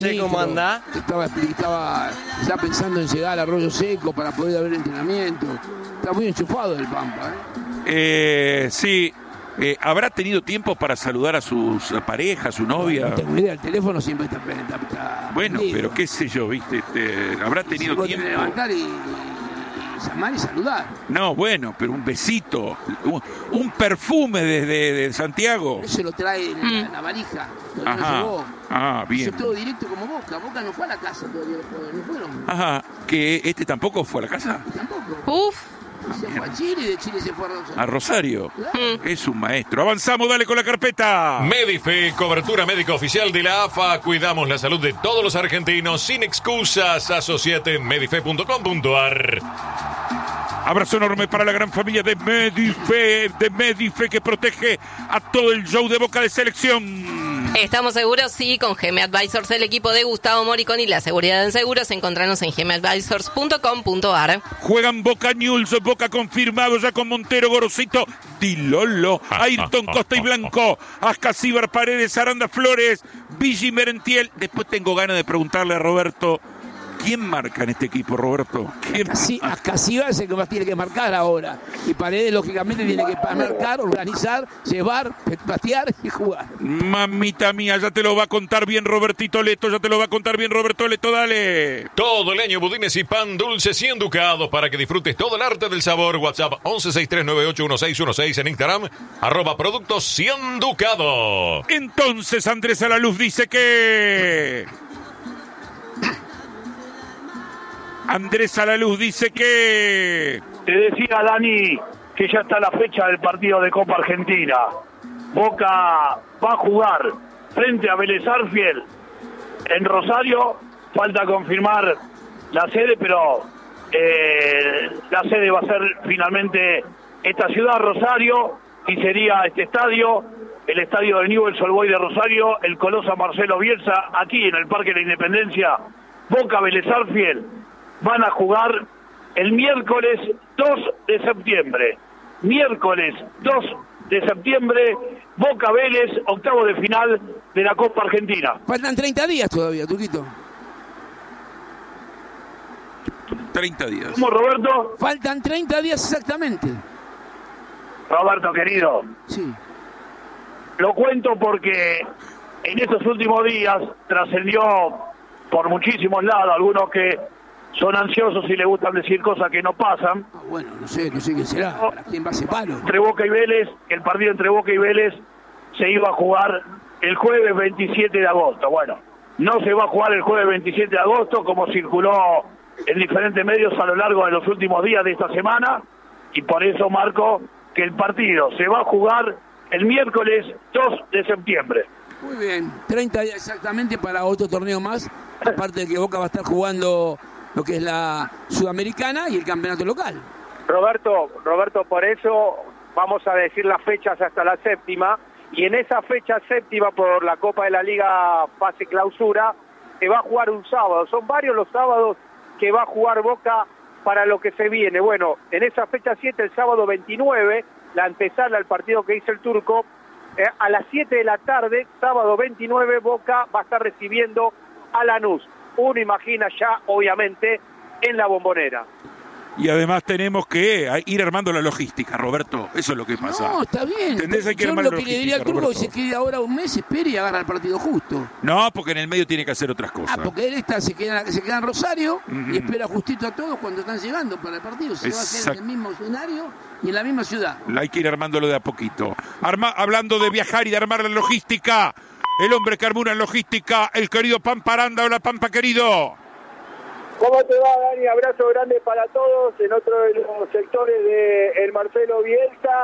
¿Cómo anda? Estaba ya pensando en llegar a Arroyo Seco para poder ver entrenamiento. Está muy enchufado el Pampa, Sí. ¿Habrá tenido tiempo para saludar a sus parejas, a su novia? No tengo idea, el teléfono siempre está bueno, prendido. pero qué sé yo, ¿viste? ¿Habrá tenido tiempo? Tiene que levantar y llamar y saludar. No, bueno, pero un besito, un perfume desde Santiago. Eso lo trae en la valija. Lo llevó. Bien. Hizo todo directo como Boca. Boca no fue a la casa todavía, no fueron. Ajá, que tampoco fue a la casa. Tampoco. Uf. Se fue a Chile y de Chile se fue a Rosario. A Rosario. Es un maestro. Avanzamos, dale con la carpeta. Medife, cobertura médica oficial de la AFA. Cuidamos la salud de todos los argentinos sin excusas. Asociate en medife.com.ar. Abrazo enorme para la gran familia de Medife que protege a todo el show de Boca de selección. Estamos seguros, sí, con GM Advisors, el equipo de Gustavo Moricón y la seguridad en seguros. Encontranos en gmadvisors.com.ar. Juegan Boca News, Boca confirmado ya con Montero, Gorosito, Di Lolo, Ayrton Costa y Blanco, Ascasíbar, Paredes, Aranda Flores, Vigi Merentiel. Después tengo ganas de preguntarle a Roberto, ¿quién marca en este equipo, Roberto? Ascasíbar es el que más tiene que marcar ahora. Y Paredes, lógicamente, tiene que marcar, organizar, llevar, patear y jugar. Mamita mía, ya te lo va a contar bien Robertito Leto, dale. Todo el año budines y pan dulces y enducados para que disfrutes todo el arte del sabor. WhatsApp 1163981616 en Instagram, @productos Cienducado. Entonces Andrés Alaluz dice que... Te decía, Dani, que ya está la fecha del partido de Copa Argentina. Boca va a jugar frente a Vélez Sarsfield en Rosario. Falta confirmar la sede, pero la sede va a ser finalmente esta ciudad, Rosario, y sería este estadio, el estadio de Newell's Old Boys de Rosario, el Colosa Marcelo Bielsa, aquí en el Parque de la Independencia. Boca Vélez Sarsfield van a jugar el miércoles 2 de septiembre. Miércoles 2 de septiembre, Boca Vélez, octavo de final de la Copa Argentina. Faltan 30 días todavía, Tuquito. 30 días. ¿Cómo, Roberto? Faltan 30 días exactamente. Roberto, querido. Sí. Lo cuento porque en estos últimos días trascendió por muchísimos lados, algunos que son ansiosos y les gustan decir cosas que no pasan. Bueno, no sé qué será. ¿Para quién va ese palo? Entre Boca y Vélez, el partido entre Boca y Vélez se iba a jugar el jueves 27 de agosto. Bueno, no se va a jugar el jueves 27 de agosto, como circuló en diferentes medios a lo largo de los últimos días de esta semana, y por eso marco que el partido se va a jugar el miércoles 2 de septiembre. Muy bien, 30 días exactamente para otro torneo más, aparte de que Boca va a estar jugando lo que es la Sudamericana y el campeonato local. Roberto, por eso vamos a decir las fechas hasta la séptima, y en esa fecha séptima por la Copa de la Liga fase clausura se va a jugar un sábado. Son varios los sábados que va a jugar Boca para lo que se viene. Bueno, en esa fecha 7, el sábado 29, la antesala al partido que hizo el Turco, a las 7 de la tarde, sábado 29, Boca va a estar recibiendo a Lanús. Uno imagina ya, obviamente, en la Bombonera. Y además tenemos que ir armando la logística, Roberto. Eso es lo que pasa. No, está bien. ¿Entendés? Hay que Yo armar lo la que le diría al logística, Turco es que Roberto. se quede ahora un mes, espere y agarra el partido justo. No, porque en el medio tiene que hacer otras cosas. Porque él se queda en Rosario y espera justito a todos cuando están llegando para el partido. Se va a hacer en el mismo escenario y en la misma ciudad. Hay que ir armándolo de a poquito. Hablando de viajar y de armar la logística, el hombre que armó una logística, el querido Pampa Aranda. Hola, Pampa, querido. ¿Cómo te va, Dani? Abrazo grande para todos en otro de los sectores de el Marcelo Bielsa,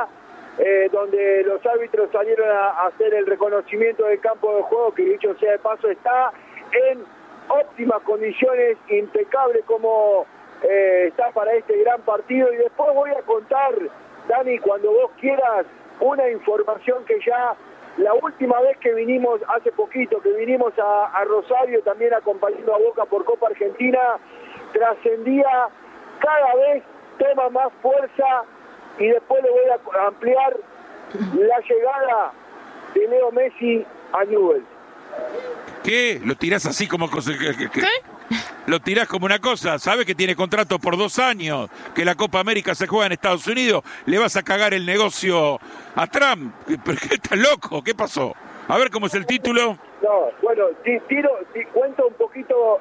donde los árbitros salieron a hacer el reconocimiento del campo de juego, que dicho sea de paso está en óptimas condiciones, impecable como está para este gran partido. Y después voy a contar, Dani, cuando vos quieras, una información que ya la última vez que vinimos, hace poquito, que vinimos a Rosario, también acompañando a Boca por Copa Argentina, trascendía, cada vez toma más fuerza, y después le voy a ampliar la llegada de Leo Messi a Newell's. ¿Qué? Lo tirás así como cosa que... ¿Qué? Lo tirás como una cosa. ¿Sabes que tiene contrato por 2 años? Que la Copa América se juega en Estados Unidos. Le vas a cagar el negocio a Trump. ¿Pero qué estás loco? ¿Qué pasó? A ver cómo es el título. No, bueno, cuento un poquito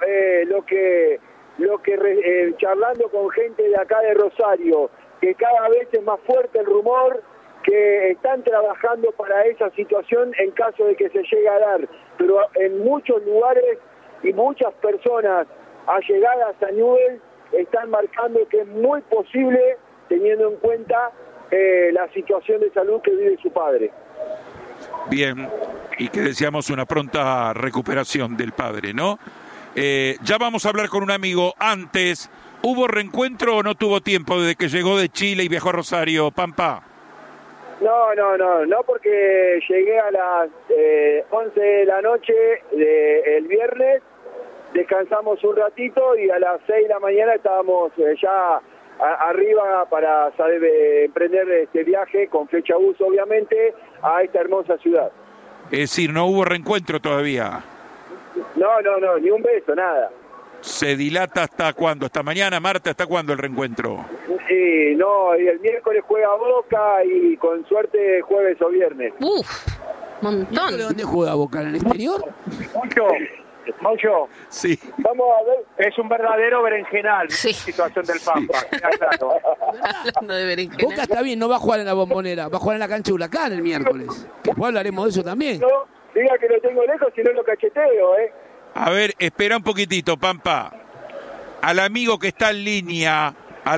charlando con gente de acá de Rosario, que cada vez es más fuerte el rumor que están trabajando para esa situación en caso de que se llegue a dar, pero en muchos lugares y muchas personas allegadas a Newell's están marcando que es muy posible, teniendo en cuenta la situación de salud que vive su padre. Bien, y que deseamos una pronta recuperación del padre, ¿no? Ya vamos a hablar con un amigo. Antes, ¿hubo reencuentro o no tuvo tiempo desde que llegó de Chile y viajó a Rosario, Pampa? No, porque llegué a las 11 de la noche el viernes, descansamos un ratito y a las 6 de la mañana estábamos ya arriba para emprender este viaje con fecha bus, obviamente, a esta hermosa ciudad. Es decir, no hubo reencuentro todavía. No, ni un beso, nada. ¿Se dilata hasta cuándo? ¿Hasta mañana, martes? ¿Hasta cuándo el reencuentro? Sí, no, y el miércoles juega Boca y con suerte jueves o viernes. Montón. ¿Dónde juega Boca? ¿En el exterior? Moncho, Sí. Vamos a ver. es un verdadero berenjenal Sí. la situación del Pampa. Queda claro. Hablando de berenjena. Boca está bien, no va a jugar en la Bombonera, va a jugar en la cancha de Huracán el miércoles. Después hablaremos de eso también. No, diga que lo tengo lejos, si no lo cacheteo, A ver, espera un poquitito, Pampa. Al amigo que está en línea,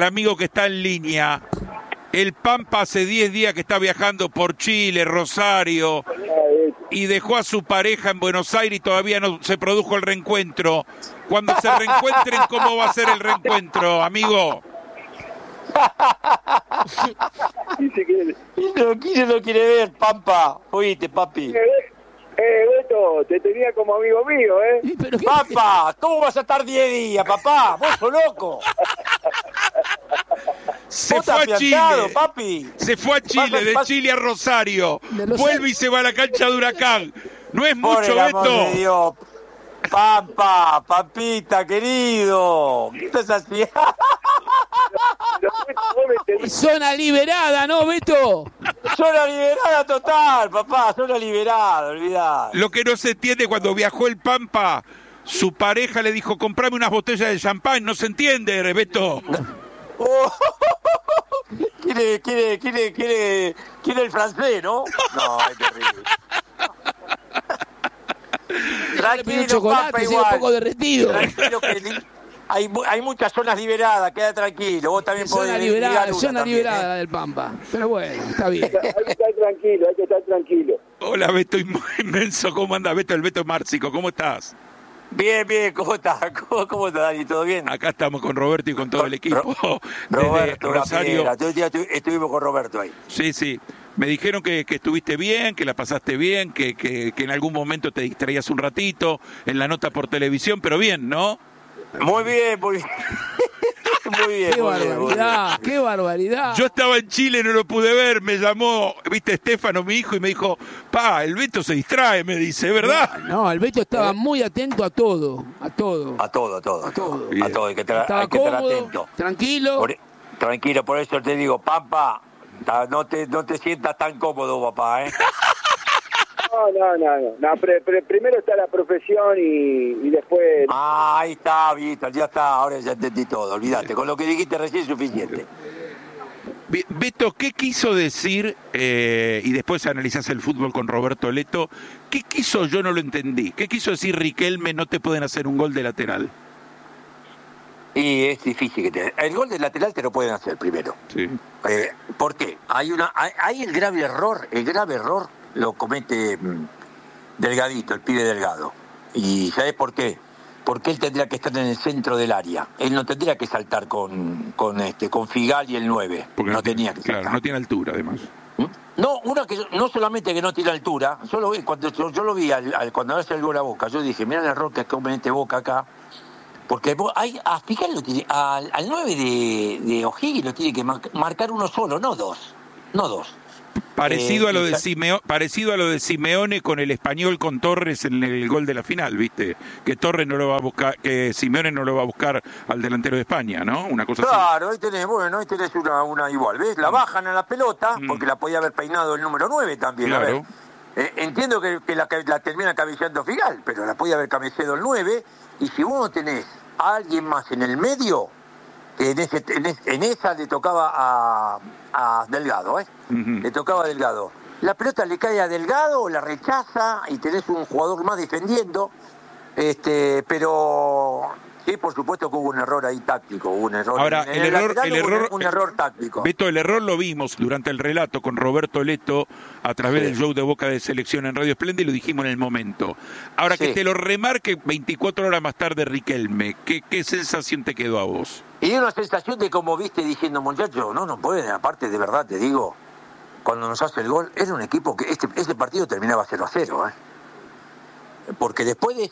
el Pampa hace 10 días que está viajando por Chile, Rosario, y dejó a su pareja en Buenos Aires y todavía no se produjo el reencuentro. Cuando se reencuentren, ¿cómo va a ser el reencuentro, amigo? ¿Quién no quiere ver, Pampa? Oíste, papi. Beto, te tenía como amigo mío, ¿Pero qué? Papá, ¿cómo vas a estar 10 días, papá? Vos sos loco. Se Vos fue a estás Chile, piantado, papi. se fue a Chile, de Chile a Rosario, vuelve y se va a la cancha de Huracán. No es Por mucho, el amor de Beto. Dios. Pampa, papita, querido. ¿Qué estás haciendo? Zona liberada, ¿no, Beto? Zona liberada total, papá. Zona liberada, olvidá. Lo que no se entiende cuando viajó el Pampa, su pareja le dijo, comprame unas botellas de champán. No se entiende, Beto. Oh, quiere el francés, ¿no? No, es terrible. Le pidió Tranquilo, chocolate, Pampa, se un poco igual. derretido. Tranquilo que hay muchas zonas liberadas, queda tranquilo. Vos también podés Zona ligar liberada, una zona también, liberada la del Pampa. Pero bueno, está bien. Hay que estar tranquilo. Hola, Beto inmenso. ¿Cómo anda, Beto? El Beto Márcico, ¿cómo estás? Bien, ¿cómo estás? ¿Cómo estás, Dani? ¿Todo bien? Acá estamos con Roberto y con todo el equipo. Roberto, Desde Rosario. todo el día estuvimos con Roberto ahí. Sí. Me dijeron que estuviste bien, que la pasaste bien, que en algún momento te distraías un ratito en la nota por televisión, pero bien, ¿no? Muy bien. Muy bien, Qué muy bien. barbaridad, qué barbaridad. Yo estaba en Chile, no lo pude ver, me llamó, viste, Estefano, mi hijo, y me dijo, el Beto se distrae, me dice, ¿verdad? No, el Beto estaba muy atento a todo, a todo. A todo. Bien. A todo, hay que Estaba estar cómodo, atento. tranquilo. Tranquilo, por eso te digo, Pampa, no te sientas tan cómodo, papá, ¿eh? No, primero está la profesión y después... Ahí está, Víctor, ya está, ahora ya entendí todo, olvídate, con lo que dijiste recién es suficiente. Beto, ¿qué quiso decir, y después analizás el fútbol con Roberto Leto, qué quiso, yo no lo entendí, qué quiso decir Riquelme, no te pueden hacer un gol de lateral? Y es difícil el gol de lateral te lo pueden hacer primero. Sí. ¿Por qué? Hay el grave error lo comete Delgadito, el pibe Delgado. ¿Y sabes por qué? Porque él tendría que estar en el centro del área. Él no tendría que saltar con Figal y el 9. Porque no tenía que saltar. Claro, no tiene altura, además. No, no solamente que no tiene altura, cuando yo lo vi cuando hace el gol a Boca, yo dije, mira el error que comete Boca acá. Porque a Figal al 9 de O'Higgins lo tiene que marcar uno solo, no dos. Parecido a lo de Simeone con el Español, con Torres en el gol de la final, ¿viste? Que Torres no lo va a buscar, que Simeone no lo va a buscar al delantero de España, ¿no? Una cosa así. Claro, ahí tenés una igual, ¿ves? La bajan a la pelota, porque la podía haber peinado el número 9 también, Claro. a ver. Entiendo que la termina cabeceando Figal, pero la podía haber cabeceado el 9, y si vos no tenés a alguien más en el medio, que en esa le tocaba a Delgado, le tocaba a Delgado. La pelota le cae a Delgado, la rechaza y tenés un jugador más defendiendo, pero sí, por supuesto que hubo un error ahí táctico, un error. Ahora, un error táctico. Beto, el error lo vimos durante el relato con Roberto Leto a través del show de Boca de Selección en Radio Esplende y lo dijimos en el momento. Ahora que te lo remarque 24 horas más tarde Riquelme, ¿qué sensación te quedó a vos? Y una sensación de como viste diciendo, muchachos, no pueden, aparte de verdad te digo, cuando nos hace el gol, era un equipo que este partido terminaba 0-0, porque después de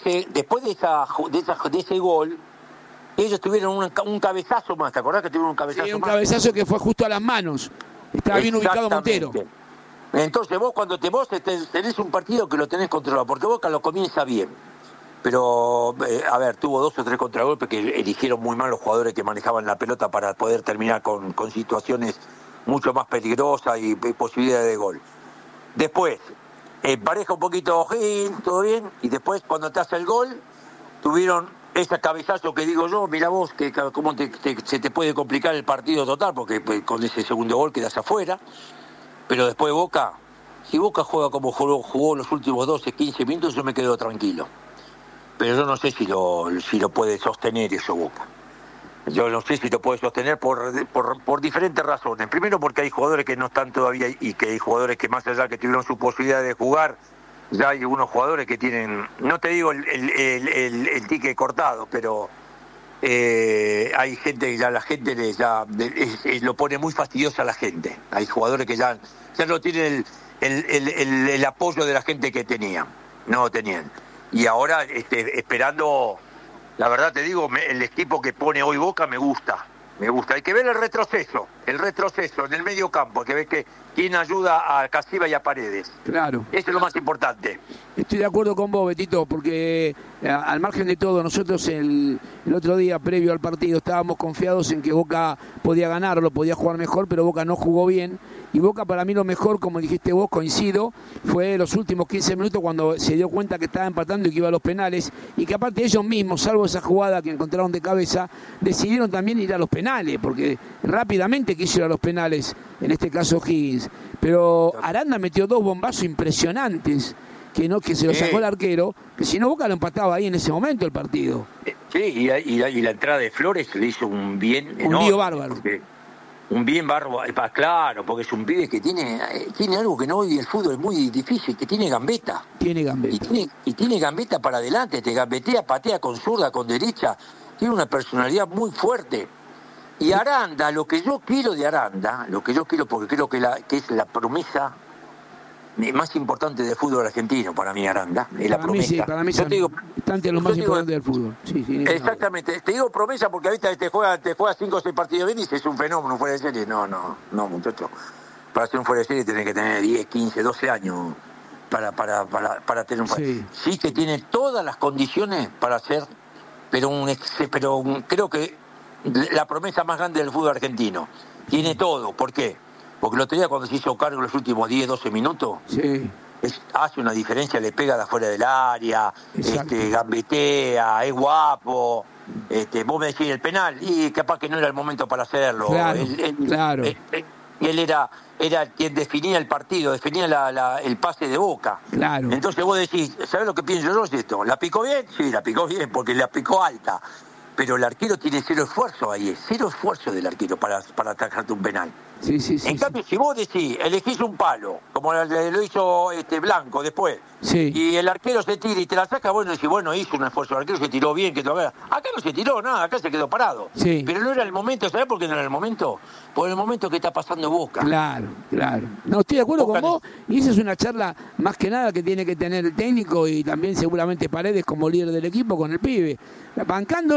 ese gol, ellos tuvieron un cabezazo más, ¿te acordás que tuvieron un cabezazo Sí, un más? cabezazo que fue justo a las manos. Estaba bien ubicado Montero. Entonces vos tenés un partido que lo tenés controlado, porque Boca lo comienza bien. Pero, a ver, tuvo 2 o 3 contragolpes que eligieron muy mal los jugadores que manejaban la pelota para poder terminar con situaciones mucho más peligrosas y posibilidades de gol. Después, empareja un poquito O'Higgins, todo bien, y después cuando te hace el gol, tuvieron ese cabezazo que digo yo, mira vos, que cómo se te puede complicar el partido total, porque con ese segundo gol quedas afuera, pero después Boca, si Boca juega como jugó los últimos 12, 15 minutos, yo me quedo tranquilo. Pero yo no sé si lo puede sostener eso Boca. Yo no sé si lo puede sostener por diferentes razones. Primero porque hay jugadores que no están todavía y que hay jugadores que más allá que tuvieron su posibilidad de jugar, ya hay algunos jugadores que tienen, no te digo el ticket cortado, pero hay gente que ya la gente lo pone muy fastidiosa a la gente. Hay jugadores que ya no tienen el apoyo de la gente que tenían, no lo tenían. Y ahora esperando, la verdad te digo, el equipo que pone hoy Boca me gusta. Hay que ver el retroceso en el medio campo, que ves que quién ayuda a Casiva y a Paredes. Claro. Eso es lo más importante. Estoy de acuerdo con vos, Betito, porque al margen de todo, nosotros el otro día, previo al partido, estábamos confiados en que Boca podía ganarlo, podía jugar mejor, pero Boca no jugó bien. Y Boca, para mí, lo mejor, como dijiste vos, coincido, fue los últimos 15 minutos cuando se dio cuenta que estaba empatando y que iba a los penales, y que aparte ellos mismos, salvo esa jugada que encontraron de cabeza, decidieron también ir a los penales, porque rápidamente quiso ir a los penales, en este caso Higgins. Pero Aranda metió 2 bombazos impresionantes, que se lo sacó el arquero, que si no Boca lo empataba ahí en ese momento el partido. Sí, y la entrada de Flores le hizo un bien enorme. Un lío bárbaro. Un bien bárbaro, claro, porque es un pibe que tiene algo que no hoy el fútbol es muy difícil, que tiene gambeta. Tiene gambeta. Y tiene gambeta para adelante, te gambetea, patea con zurda, con derecha, tiene una personalidad muy fuerte. Y Aranda, lo que yo quiero de Aranda, porque creo que es la promesa más importante del fútbol argentino para mí, Aranda, es la promesa. Sí, para mí yo te digo, está entre los más importantes del fútbol. Sí, exactamente, te digo promesa porque ahorita te juega 5 o 6 partidos bien y dices es un fenómeno fuera de serie. No, muchacho. Para ser un fuera de serie tenés que tener 10, 15, 12 años para tener un fuera. Sí que tiene todas las condiciones para ser, pero creo que la promesa más grande del fútbol argentino. Tiene todo. ¿Por qué? Porque el otro día cuando se hizo cargo los últimos 10, 12 minutos, hace una diferencia, le pega de afuera del área, gambetea, es guapo. Vos me decís el penal, y capaz que no era el momento para hacerlo. Claro. Él era quien definía el partido, definía el pase de Boca. Claro. Entonces vos decís, ¿sabés lo que pienso yo de esto? ¿La picó bien? Sí, la picó bien, porque la picó alta. Pero el arquero tiene 0 esfuerzo ahí, 0 esfuerzo del arquero para atajarte un penal. Sí. En cambio, si vos decís, elegís un palo, como lo hizo Blanco después, y el arquero se tira y te la saca, bueno, decís, hizo un esfuerzo, el arquero se tiró bien, acá no se tiró nada, acá se quedó parado. Sí. Pero no era el momento, ¿sabés por qué no era el momento? Por el momento que está pasando Boca. Claro. No, estoy de acuerdo con vos, y esa es una charla más que nada que tiene que tener el técnico y también seguramente Paredes como líder del equipo con el pibe, bancándolo,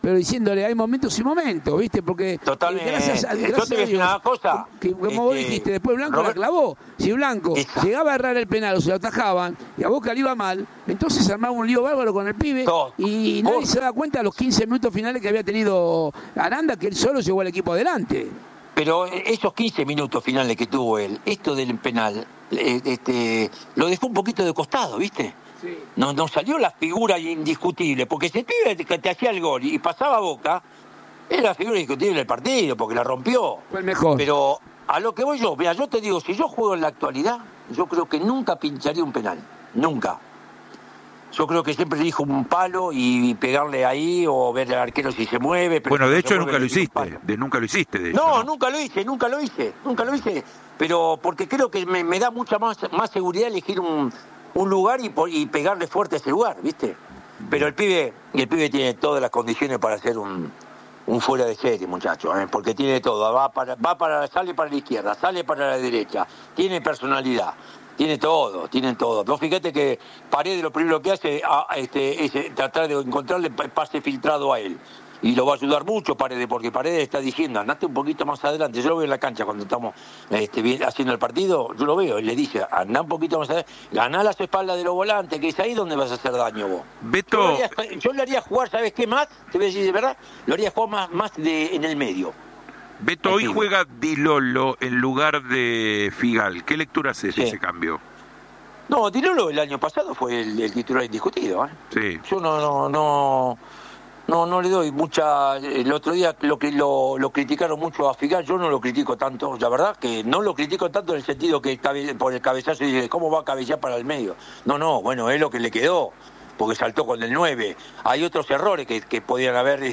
pero diciéndole hay momentos y momentos, ¿viste? Porque totalmente. Gracias a Yo te voy a decir Dios, una cosa. que, como vos dijiste, después Blanco Robert, la clavó. Si Blanco Exacto. llegaba a errar el penal o se lo atajaban y a Boca le iba mal, entonces armaba un lío bárbaro con el pibe y nadie se da cuenta de los 15 minutos finales que había tenido Aranda, que él solo llevó al equipo adelante. Pero esos 15 minutos finales que tuvo él, esto del penal, lo dejó un poquito de costado, ¿viste? Sí. No salió la figura indiscutible, porque si el pibe que te hacía el gol y pasaba a Boca, era la figura indiscutible del partido, porque la rompió. Fue el mejor. Pero a lo que voy yo, mira, yo te digo, si yo juego en la actualidad, yo creo que nunca pincharía un penal, nunca. Yo creo que siempre elijo un palo y pegarle ahí o ver al arquero si se mueve. Pero Bueno, de hecho nunca lo hiciste, nunca lo hiciste. De hecho, no, nunca lo hice. Pero porque creo que me da mucha más seguridad elegir un lugar y pegarle fuerte a ese lugar, ¿viste? Pero el pibe tiene todas las condiciones para ser un fuera de serie, muchacho, porque tiene todo. Sale para la izquierda, sale para la derecha, tiene personalidad. Tiene todo. Vos fíjate que Paredes lo primero que hace es tratar de encontrarle pase filtrado a él. Y lo va a ayudar mucho Paredes, porque Paredes está diciendo, andate un poquito más adelante. Yo lo veo en la cancha cuando estamos haciendo el partido, yo lo veo, y le dice, andá un poquito más adelante, ganá las espaldas de los volantes, que es ahí donde vas a hacer daño vos. Beto, yo le haría jugar, ¿sabes qué más? Te voy a decir de verdad, lo haría jugar más en el medio. Beto, hoy juega Di Lollo en lugar de Figal. ¿Qué lectura haces de ese cambio? No, Di Lollo el año pasado fue el titular indiscutido. Sí. Yo no le doy mucha. El otro día lo criticaron mucho a Figal, yo no lo critico tanto, la verdad que no lo critico tanto en el sentido que por el cabezazo y dice, ¿cómo va a cabecear para el medio? No, bueno, es lo que le quedó, porque saltó con el 9. Hay otros errores que podían haber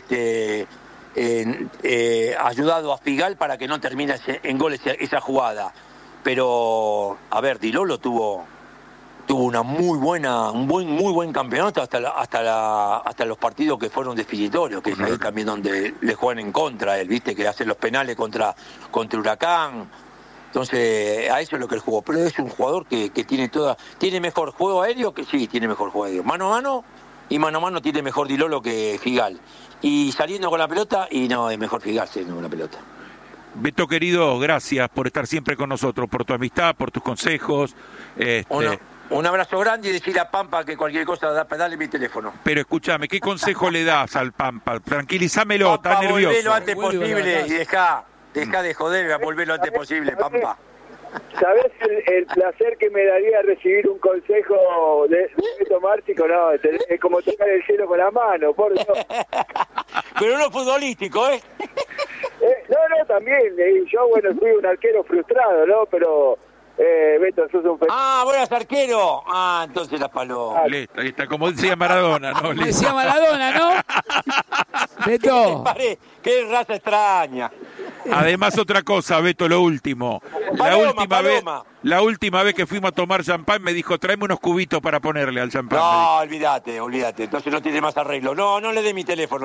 ayudado a Figal para que no termine en goles esa jugada. Pero, a ver, Di Lollo tuvo una muy buen campeonato hasta los partidos que fueron definitorios, que es ahí también donde le juegan en contra él, viste, que hace los penales contra Huracán. Entonces, a eso es lo que él jugó. Pero es un jugador que tiene mejor juego aéreo, que sí, tiene mejor juego aéreo. Mano a mano tiene mejor Di Lollo que Figal. Y saliendo con la pelota, y no, es mejor Figal saliendo con la pelota. Beto, querido, gracias por estar siempre con nosotros, por tu amistad, por tus consejos. Un abrazo grande y decirle a Pampa que cualquier cosa, dale mi teléfono. Pero escúchame, ¿qué consejo le das al Pampa? Tranquilizámelo, Pampa, está nervioso. volvé lo antes posible y dejá de joder, volvé lo antes posible, Pampa. ¿Sabés el placer que me daría recibir un consejo de Beto Márcico? No, es como tocar el cielo con la mano, por Dios. Pero no futbolístico, ¿eh? No, también. Yo, bueno, fui un arquero frustrado, ¿no? Pero, Beto, sos un... vos eras arquero. Entonces la paloma. Listo, ahí está, como decía Maradona, ¿no? Decía Maradona, ¿no? Beto. Qué raza extraña. Además, otra cosa, Beto, lo último. La última vez que fuimos a tomar champán me dijo, tráeme unos cubitos para ponerle al champán. No, olvídate. Entonces no tiene más arreglo. No le dé mi teléfono.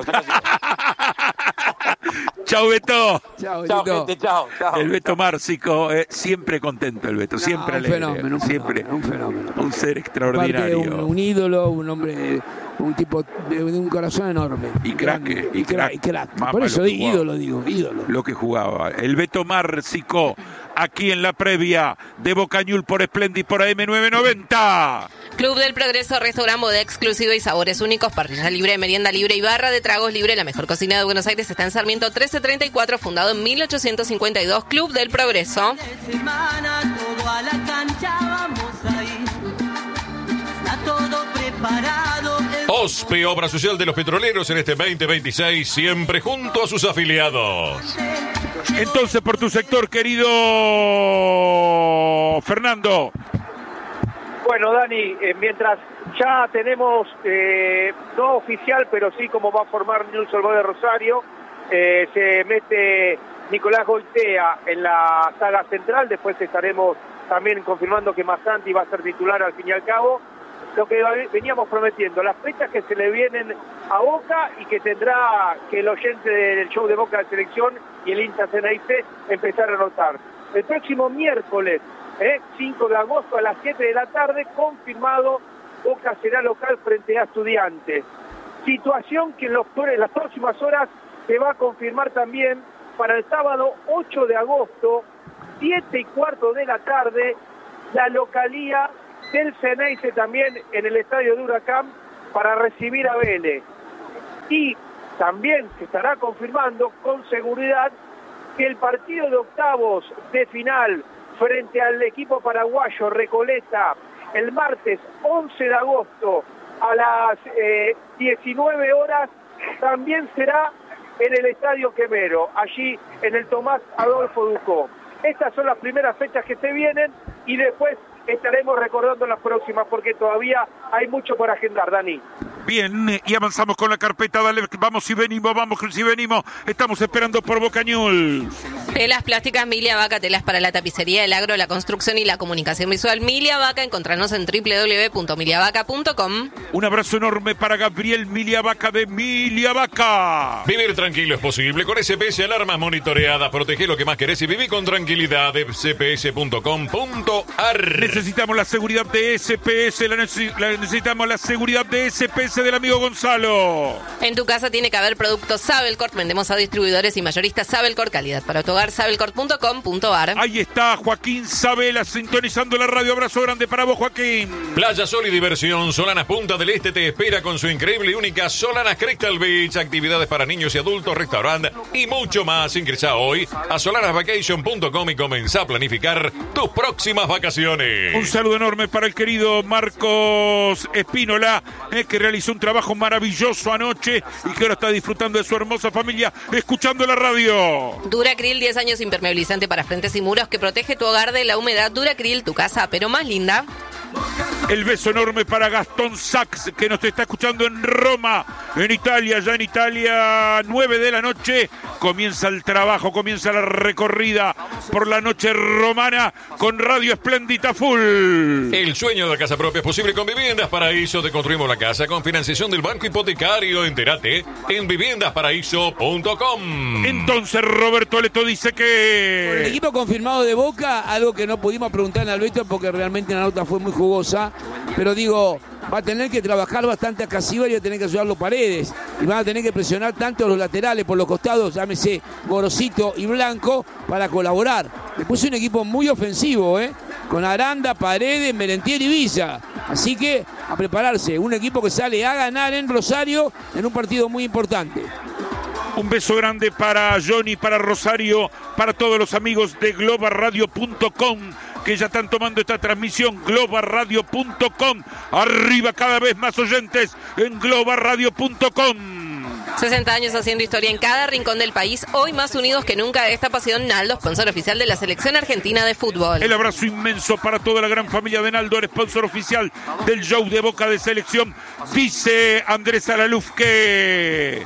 Chau, Beto. Chau, gente, chau. El Beto Márcico, siempre contento el Beto, siempre alegre. Un fenómeno. Un ser extraordinario. Aparte, un ídolo, un hombre, un tipo de un corazón enorme. Y crack. Por eso ídolo. Lo que jugaba. El Beto Márcico, aquí en la previa de Boca Juniors por Splendid por AM990. Club del Progreso, restaurante, bodega exclusiva y sabores únicos, parrilla libre, merienda libre y barra de tragos libre. La mejor cocina de Buenos Aires está en Sarmiento 1334, fundado en 1852. Club del Progreso. OSPE, Obra Social de los Petroleros en este 2026, siempre junto a sus afiliados. Entonces, por tu sector, querido Fernando. Bueno, Dani, mientras ya tenemos, no oficial, pero sí como va a formar Newell's Old Boys de Rosario, se mete Nicolás Goitea en la saga central, después estaremos también confirmando que Massanti va a ser titular al fin y al cabo. Lo que veníamos prometiendo, las fechas que se le vienen a Boca y que tendrá que el oyente del show de Boca de Selección y el hincha Ceneice empezar a anotar. El próximo miércoles, 5 de agosto a las 7 de la tarde, confirmado, Boca será local frente a Estudiantes. situación que en las próximas horas se va a confirmar también para el sábado 8 de agosto, 7:15 de la tarde, la localía del Ceneice también en el estadio de Huracán para recibir a Vélez. Y también se estará confirmando con seguridad que el partido de octavos de final frente al equipo paraguayo Recoleta el martes 11 de agosto a las 19 horas también será en el Estadio Quemero, allí en el Tomás Adolfo Ducó. Estas son las primeras fechas que se vienen y después estaremos recordando las próximas porque todavía hay mucho por agendar, Dani. Bien, y avanzamos con la carpeta, dale, vamos si venimos, estamos esperando por Boca News. Telas plásticas Milia Vaca, telas para la tapicería, el agro, la construcción y la comunicación visual. Milia Vaca, encontrarnos en www.miliavaca.com. Un abrazo enorme para Gabriel Milia Vaca de Milia Vaca. Vivir tranquilo es posible con SPS Alarmas Monitoreadas. Protege lo que más querés y viví con tranquilidad. cps.com.ar. Necesitamos la seguridad de SPS, necesitamos la seguridad de SPS del amigo Gonzalo. En tu casa tiene que haber productos Sabelcorp. Vendemos a distribuidores y mayoristas Sabelcorp, calidad para tu hogar, sabelcorp.com.ar. Ahí está Joaquín Sabela sintonizando la radio. Abrazo grande para vos, Joaquín. Playa, sol y diversión. Solanas Punta del Este te espera con su increíble y única Solanas Crystal Beach. Actividades para niños y adultos, restaurante y mucho más. Ingresa hoy a solanasvacation.com y comenzá a planificar tus próximas vacaciones. Un saludo enorme para el querido Marcos Espínola, que realizó un trabajo maravilloso anoche y que ahora está disfrutando de su hermosa familia escuchando la radio. Duracril, 10 años impermeabilizante para frentes y muros que protege tu hogar de la humedad. Duracril, tu casa, pero más linda. El beso enorme para Gastón Sachs, que nos está escuchando en Roma, en Italia. Ya en Italia, 9 de la noche, comienza el trabajo, comienza la recorrida por la noche romana con Radio Espléndida Full. El sueño de la casa propia es posible con Viviendas Paraíso. Te construimos la casa con financiación del Banco Hipotecario. Entérate en viviendasparaíso.com. Entonces Roberto Leto dice que... Por el equipo confirmado de Boca, algo que no pudimos preguntar en Alberto porque realmente la nota fue muy jugosa, pero digo, va a tener que trabajar bastante a Casíbar y va a tener que ayudarlo Paredes, y van a tener que presionar tanto a los laterales por los costados, llámese Gorosito y Blanco, para colaborar. Después es un equipo muy ofensivo, con Aranda, Paredes, Merentiel y Villa, así que a prepararse, un equipo que sale a ganar en Rosario en un partido muy importante. Un beso grande para Johnny, para Rosario, para todos los amigos de globalradio.com que ya están tomando esta transmisión, globalradio.com. Arriba cada vez más oyentes en globalradio.com. 60 años haciendo historia en cada rincón del país, hoy más unidos que nunca. Esta pasión, Naldo, sponsor oficial de la selección argentina de fútbol. El abrazo inmenso para toda la gran familia de Naldo, el sponsor oficial del show de Boca de Selección. Dice Andrés Alaluf que...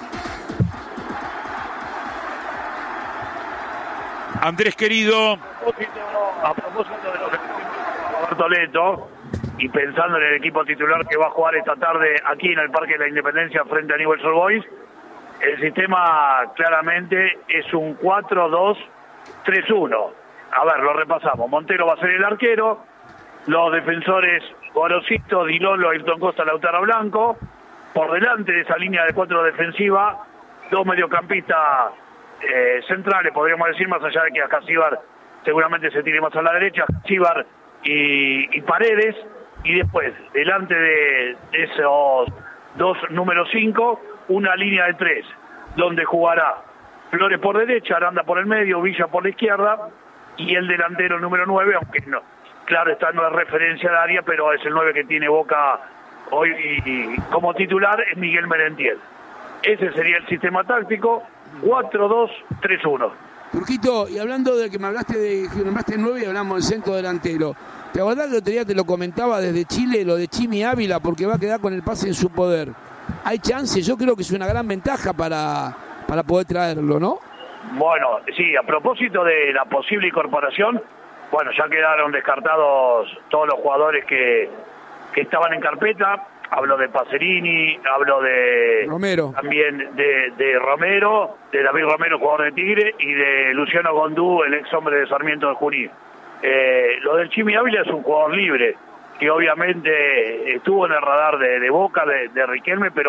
Andrés querido, a propósito de lo que decimos Roberto Leto y pensando en el equipo titular que va a jugar esta tarde aquí en el Parque de la Independencia frente a Newell's Old Boys, el sistema claramente es un 4-2-3-1. A ver, lo repasamos. Montero va a ser el arquero, los defensores Gorosito, Dilolo, Ayrton Costa, Lautaro Blanco, por delante de esa línea de 4 defensiva, dos mediocampistas centrales, podríamos decir, más allá de que a Casíbar seguramente se tire más a la derecha, Casíbar y Paredes, y después, delante de esos dos números 5, una línea de 3, donde jugará Flores por derecha, Aranda por el medio, Villa por la izquierda, y el delantero número 9, aunque no, claro, esta no es referencia de área, pero es el 9 que tiene Boca hoy como titular, es Miguel Merentiel. Ese sería el sistema táctico, 4-2-3-1. Turquito, y hablando de que me hablaste de que nombraste 9 y hablamos del centro delantero, ¿te acordás que el otro día te lo comentaba desde Chile, lo de Chimi Ávila, porque va a quedar con el pase en su poder? ¿Hay chance? Yo creo que es una gran ventaja para poder traerlo, ¿no? Bueno, sí, a propósito de la posible incorporación, bueno, ya quedaron descartados todos los jugadores que estaban en carpeta. Hablo de Pacerini, hablo de Romero, también de Romero, de David Romero, jugador de Tigre, y de Luciano Gondú, el ex hombre de Sarmiento de Junín. Lo del Chimi Ávila es un jugador libre, que obviamente estuvo en el radar de Boca, de Riquelme, pero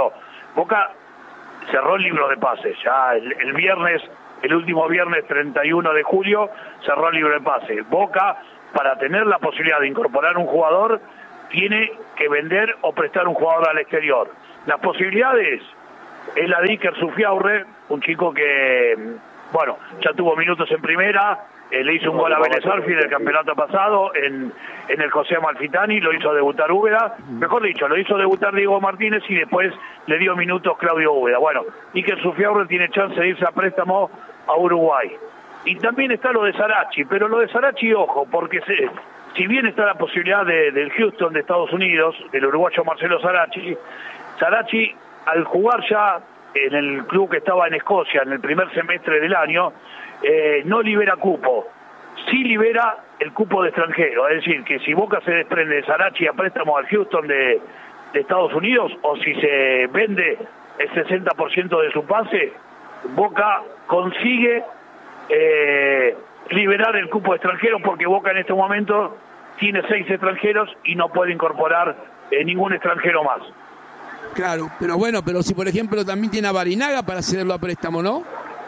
Boca cerró el libro de pases, ya el viernes, el último viernes 31 de julio, cerró el libro de pases. Boca, para tener la posibilidad de incorporar un jugador, tiene que vender o prestar un jugador al exterior. Las posibilidades es la de Iker Sufiaurre, un chico que, bueno, ya tuvo minutos en primera, le hizo un gol a Vélez Sarsfield el campeonato pasado en el José Amalfitani, lo hizo debutar Úbeda, mejor dicho, lo hizo debutar Diego Martínez y después le dio minutos Claudio Úbeda. Bueno, Iker Sufiaurre tiene chance de irse a préstamo a Uruguay. Y también está lo de Sarachi, pero lo de Sarachi, ojo, porque si bien está la posibilidad del Houston de Estados Unidos, del uruguayo Marcelo Sarachi, al jugar ya en el club que estaba en Escocia en el primer semestre del año, no libera cupo, sí libera el cupo de extranjero, es decir, que si Boca se desprende de Sarachi a préstamo al Houston de Estados Unidos, o si se vende el 60% de su pase, Boca consigue liberar el cupo de extranjeros, porque Boca en este momento tiene 6 extranjeros y no puede incorporar ningún extranjero más. Claro, pero si por ejemplo también tiene a Barinaga para cederlo a préstamo, ¿no?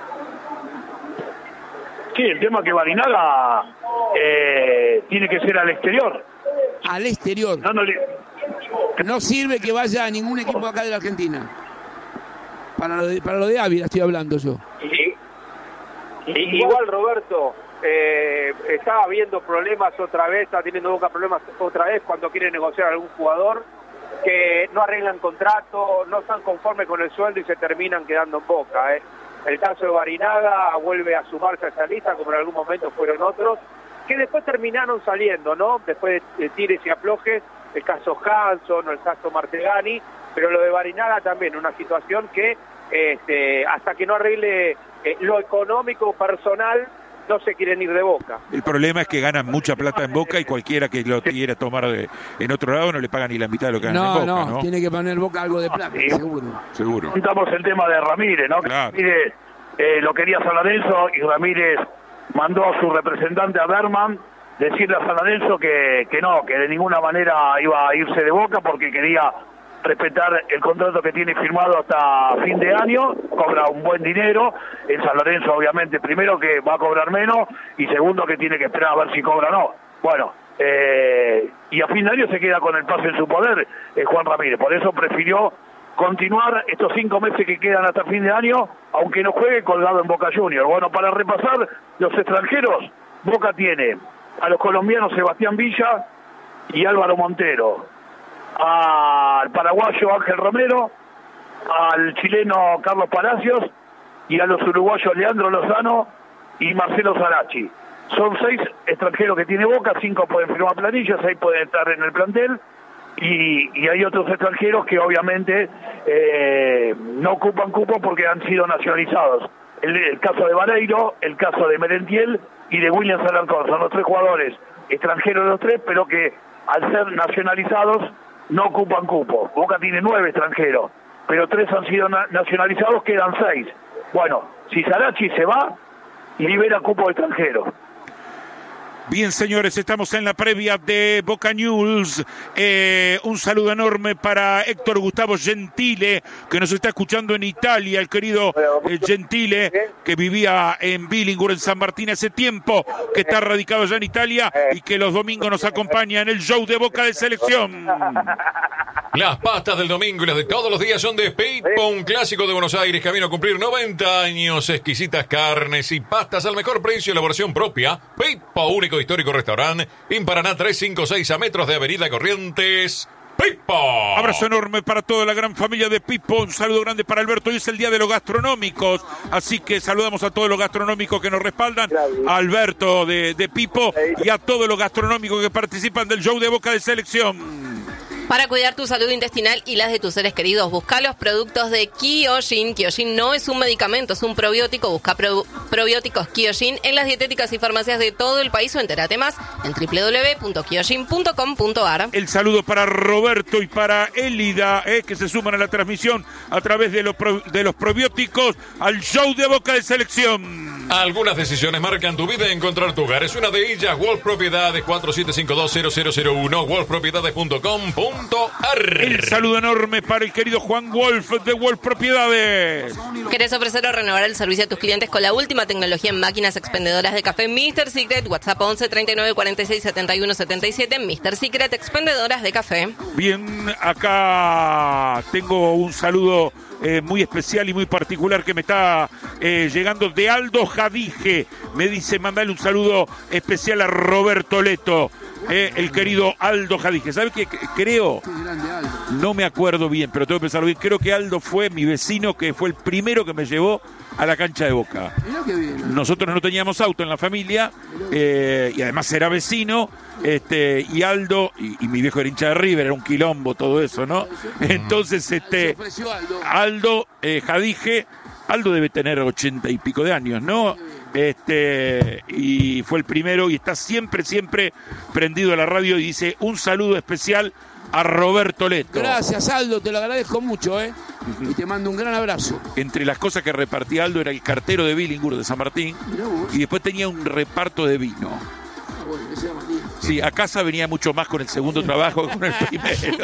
Sí, el tema es que Barinaga tiene que ser al exterior. Al exterior. No sirve que vaya a ningún equipo acá de la Argentina. Para lo de Ávila estoy hablando yo. Igual, Roberto, estaba viendo problemas otra vez, está teniendo Boca problemas otra vez cuando quiere negociar a algún jugador, que no arreglan contrato, no están conformes con el sueldo y se terminan quedando en Boca. El caso de Barinaga vuelve a sumarse a esa lista, como en algún momento fueron otros, que después terminaron saliendo, ¿no? Después de tires y aflojes, el caso Hanson o el caso Martegani, pero lo de Barinaga también, una situación que hasta que no arregle lo económico personal, no se quieren ir de Boca. El problema es que ganan mucha plata en Boca y cualquiera que lo quiera tomar en otro lado no le pagan ni la mitad de lo que ganan en Boca, ¿no? Tiene que poner Boca algo de plata, sí, seguro. Contamos el tema de Ramírez, ¿no? Claro. Ramírez lo quería San Lorenzo y Ramírez mandó a su representante a Berman decirle a San Lorenzo que no, que de ninguna manera iba a irse de Boca porque quería respetar el contrato que tiene firmado hasta fin de año, cobra un buen dinero, en San Lorenzo obviamente, primero que va a cobrar menos y segundo que tiene que esperar a ver si cobra o no. Bueno, y a fin de año se queda con el pase en su poder Juan Ramírez, por eso prefirió continuar estos 5 meses que quedan hasta fin de año, aunque no juegue colgado en Boca Juniors. Bueno, para repasar los extranjeros, Boca tiene a los colombianos Sebastián Villa y Álvaro Montero, al paraguayo Ángel Romero, al chileno Carlos Palacios y a los uruguayos Leandro Lozano y Marcelo Sarachi. Son 6 extranjeros que tiene Boca, 5 pueden firmar planillas, 6 pueden estar en el plantel y hay otros extranjeros que obviamente no ocupan cupo porque han sido nacionalizados. El caso de Vareiro, el caso de Merentiel y de William Alarcón, son los 3 jugadores extranjeros los 3, pero que al ser nacionalizados no ocupan cupo. Boca tiene 9 extranjeros, pero 3 han sido nacionalizados, quedan 6. Bueno, si Sarachi se va, libera cupo de extranjeros. Bien, señores, estamos en la previa de Boca News. Un saludo enorme para Héctor Gustavo Gentile, que nos está escuchando en Italia, el querido Gentile, que vivía en Billinghurst, en San Martín hace tiempo, que está radicado allá en Italia y que los domingos nos acompaña en el show de Boca de Selección. Las pastas del domingo y las de todos los días son de Pipo, un clásico de Buenos Aires, camino a cumplir 90 años, exquisitas carnes y pastas al mejor precio, elaboración propia. Pipo, único histórico restaurante, en Paraná 356 a metros de Avenida Corrientes. Pipo. Abrazo enorme para toda la gran familia de Pipo, un saludo grande para Alberto. Hoy es el día de los gastronómicos, así que saludamos a todos los gastronómicos que nos respaldan, a Alberto de Pipo y a todos los gastronómicos que participan del show de Boca de Selección. Para cuidar tu salud intestinal y las de tus seres queridos, busca los productos de Kyojin. Kyojin no es un medicamento, es un probiótico. Busca probióticos Kyojin en las dietéticas y farmacias de todo el país o entérate más en www.kyojin.com.ar. El saludo para Roberto y para Elida, que se suman a la transmisión a través de los probióticos al show de Boca de Selección. Algunas decisiones marcan tu vida y encontrar tu hogar. Es una de ellas, Wolf Propiedades, 4752-0001, wolfpropiedades.com.ar. El saludo enorme para el querido Juan Wolf de Wolf Propiedades. ¿Querés ofrecer o renovar el servicio a tus clientes con la última tecnología en máquinas expendedoras de café Mr. Secret? WhatsApp 11 39 46 71 77. Mr. Secret, expendedoras de café. Bien, acá tengo un saludo muy especial y muy particular que me está llegando de Aldo Jadije. Me dice, mandale un saludo especial a Roberto Leto. El querido Aldo Jadije. ¿Sabe qué? Creo, no me acuerdo bien, pero tengo que pensarlo bien. Creo que Aldo fue mi vecino, que fue el primero que me llevó a la cancha de Boca. Mirá qué bien. Nosotros no teníamos auto en la familia, y además era vecino, y Aldo, y mi viejo era hincha de River, era un quilombo todo eso, ¿no? Entonces, Aldo Jadije, Aldo debe tener 80 y pico de años, ¿no? Y fue el primero y está siempre prendido a la radio y dice un saludo especial a Roberto Leto. Gracias, Aldo, te lo agradezco mucho, y te mando un gran abrazo. Entre las cosas que repartía Aldo era el cartero de Billingur de San Martín y después tenía un reparto de vino. Bueno, ese era Martín. Sí, a casa venía mucho más con el segundo trabajo que con el primero.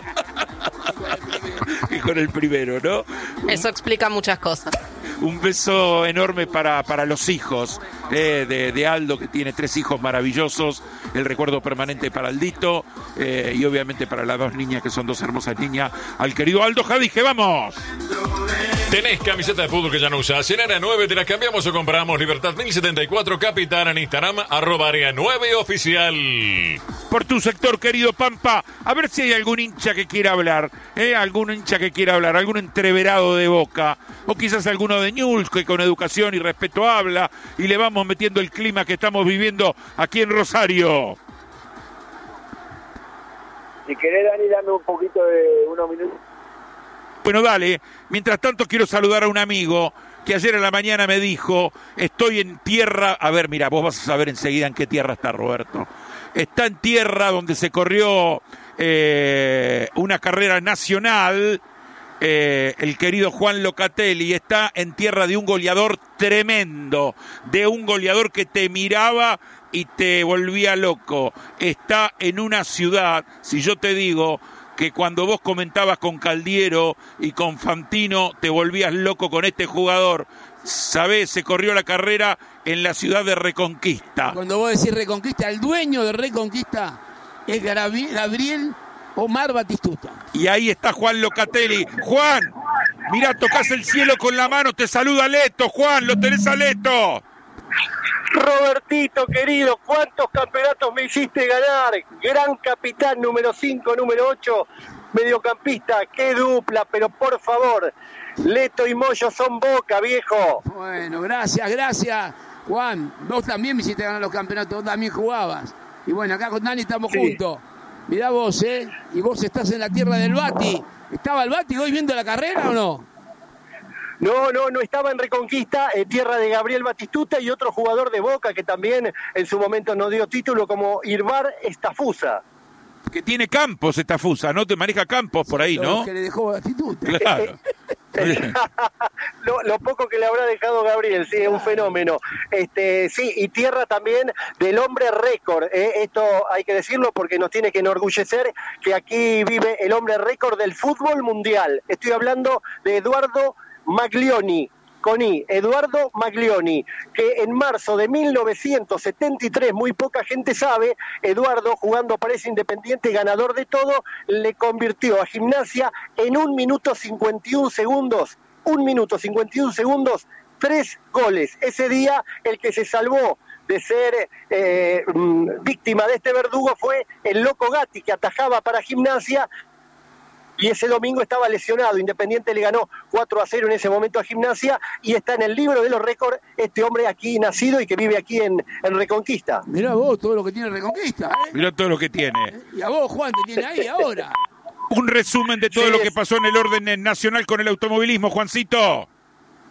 Y con el primero, ¿no? Eso explica muchas cosas. Un beso enorme para los hijos de Aldo, que tiene 3 hijos maravillosos. El recuerdo permanente para Aldito y obviamente para las 2 niñas, que son 2 hermosas niñas. Al querido Aldo Jadije, ¡vamos! ¿Tenés camiseta de fútbol que ya no usás? En Área 9 te las cambiamos o compramos. Libertad 1074, Capitán, en Instagram, @Área 9 Oficial. Por tu sector, querido Pampa, a ver si hay algún hincha que quiera hablar, algún hincha que quiera hablar, algún entreverado de Boca, o quizás alguno de Newell's que con educación y respeto habla, y le vamos metiendo el clima que estamos viviendo aquí en Rosario. Si querés, Dani, dame un poquito de unos minutos. Bueno, dale. Mientras tanto, quiero saludar a un amigo que ayer en la mañana me dijo, estoy en tierra... A ver, mira, vos vas a saber enseguida en qué tierra está Roberto. Está en tierra donde se corrió una carrera nacional, el querido Juan Locatelli. Está en tierra de un goleador tremendo, de un goleador que te miraba y te volvía loco. Está en una ciudad, si yo te digo que cuando vos comentabas con Caldiero y con Fantino te volvías loco con este jugador, ¿sabés? Se corrió la carrera en la ciudad de Reconquista. Cuando vos decís Reconquista, el dueño de Reconquista es Gabriel Omar Batistuta. Y ahí está Juan Locatelli. Juan, mirá, tocás el cielo con la mano, te saluda Leto. Juan, lo tenés a Leto. Robertito, querido, ¿cuántos campeonatos me hiciste ganar? Gran capitán, número 5, número 8, mediocampista, qué dupla, pero por favor, Leto y Moyo son Boca, viejo. Bueno, gracias, Juan. Vos también me hiciste ganar los campeonatos, vos también jugabas. Y bueno, acá con Dani estamos juntos. Mirá vos, y vos estás en la tierra del Bati. ¿Estaba el Bati hoy viendo la carrera o no? No estaba en Reconquista, tierra de Gabriel Batistuta y otro jugador de Boca que también en su momento nos dio título, como Irvar Estafusa. Que tiene campos Estafusa, ¿no? Te maneja campos por ahí, ¿no? Que le dejó Batistuta. Claro. Lo poco que le habrá dejado Gabriel, sí, es un fenómeno. Sí, y tierra también del hombre récord. Esto hay que decirlo porque nos tiene que enorgullecer que aquí vive el hombre récord del fútbol mundial. Estoy hablando de Eduardo Maglioni, Eduardo Maglioni, que en marzo de 1973, muy poca gente sabe, Eduardo, jugando para ese Independiente, ganador de todo, le convirtió a Gimnasia en 1 minuto 51 segundos, 3 goles. Ese día el que se salvó de ser víctima de este verdugo fue el Loco Gatti, que atajaba para Gimnasia. Y ese domingo estaba lesionado. Independiente le ganó 4-0 en ese momento a Gimnasia y está en el libro de los récords este hombre aquí nacido y que vive aquí en Reconquista. Mirá vos todo lo que tiene Reconquista. Mirá todo lo que tiene. Y a vos, Juan, te tiene ahí ahora. Un resumen de todo lo que pasó en el orden nacional con el automovilismo, Juancito.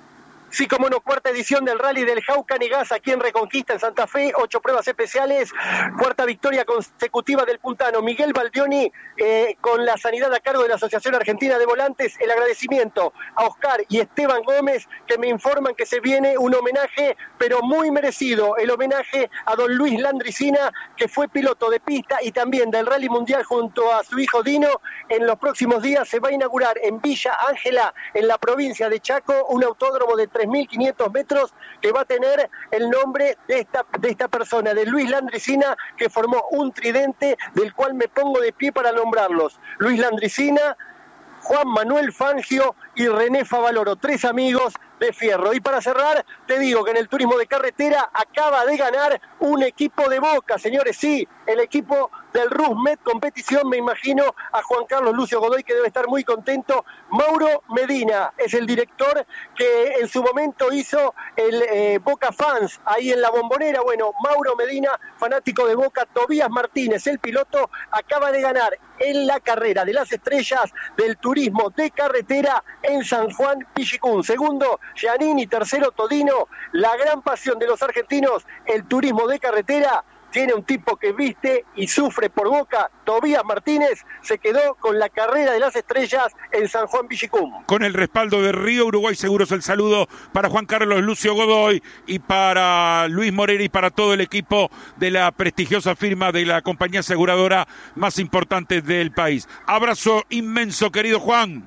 Sí, como no, cuarta edición del Rally del Jaucanigas aquí en Reconquista, en Santa Fe, 8 pruebas especiales, cuarta victoria consecutiva del puntano Miguel Baldioni, con la sanidad a cargo de la Asociación Argentina de Volantes. El agradecimiento a Oscar y Esteban Gómez, que me informan que se viene un homenaje, pero muy merecido, el homenaje a don Luis Landricina, que fue piloto de pista y también del Rally Mundial junto a su hijo Dino. En los próximos días se va a inaugurar en Villa Ángela, en la provincia de Chaco, un autódromo de 3.500 metros que va a tener el nombre de esta persona, de Luis Landricina, que formó un tridente del cual me pongo de pie para nombrarlos. Luis Landricina, Juan Manuel Fangio y René Favaloro, 3 amigos de fierro. Y para cerrar, te digo que en el turismo de carretera acaba de ganar un equipo de Boca, señores, sí, el equipo del Rusmed Competición. Me imagino a Juan Carlos Lucio Godoy, que debe estar muy contento. Mauro Medina es el director que en su momento hizo el Boca Fans ahí en la Bombonera. Bueno, Mauro Medina, fanático de Boca. Tobías Martínez, el piloto, acaba de ganar en la carrera de las estrellas del turismo de carretera en San Juan Pichicún. Segundo, Giannini, tercero, Todino. La gran pasión de los argentinos, el turismo de carretera, tiene un tipo que viste y sufre por Boca. Tobías Martínez se quedó con la carrera de las estrellas en San Juan Pichicún. Con el respaldo de Río Uruguay Seguros, el saludo para Juan Carlos Lucio Godoy y para Luis Morera y para todo el equipo de la prestigiosa firma de la compañía aseguradora más importante del país. Abrazo inmenso, querido Juan.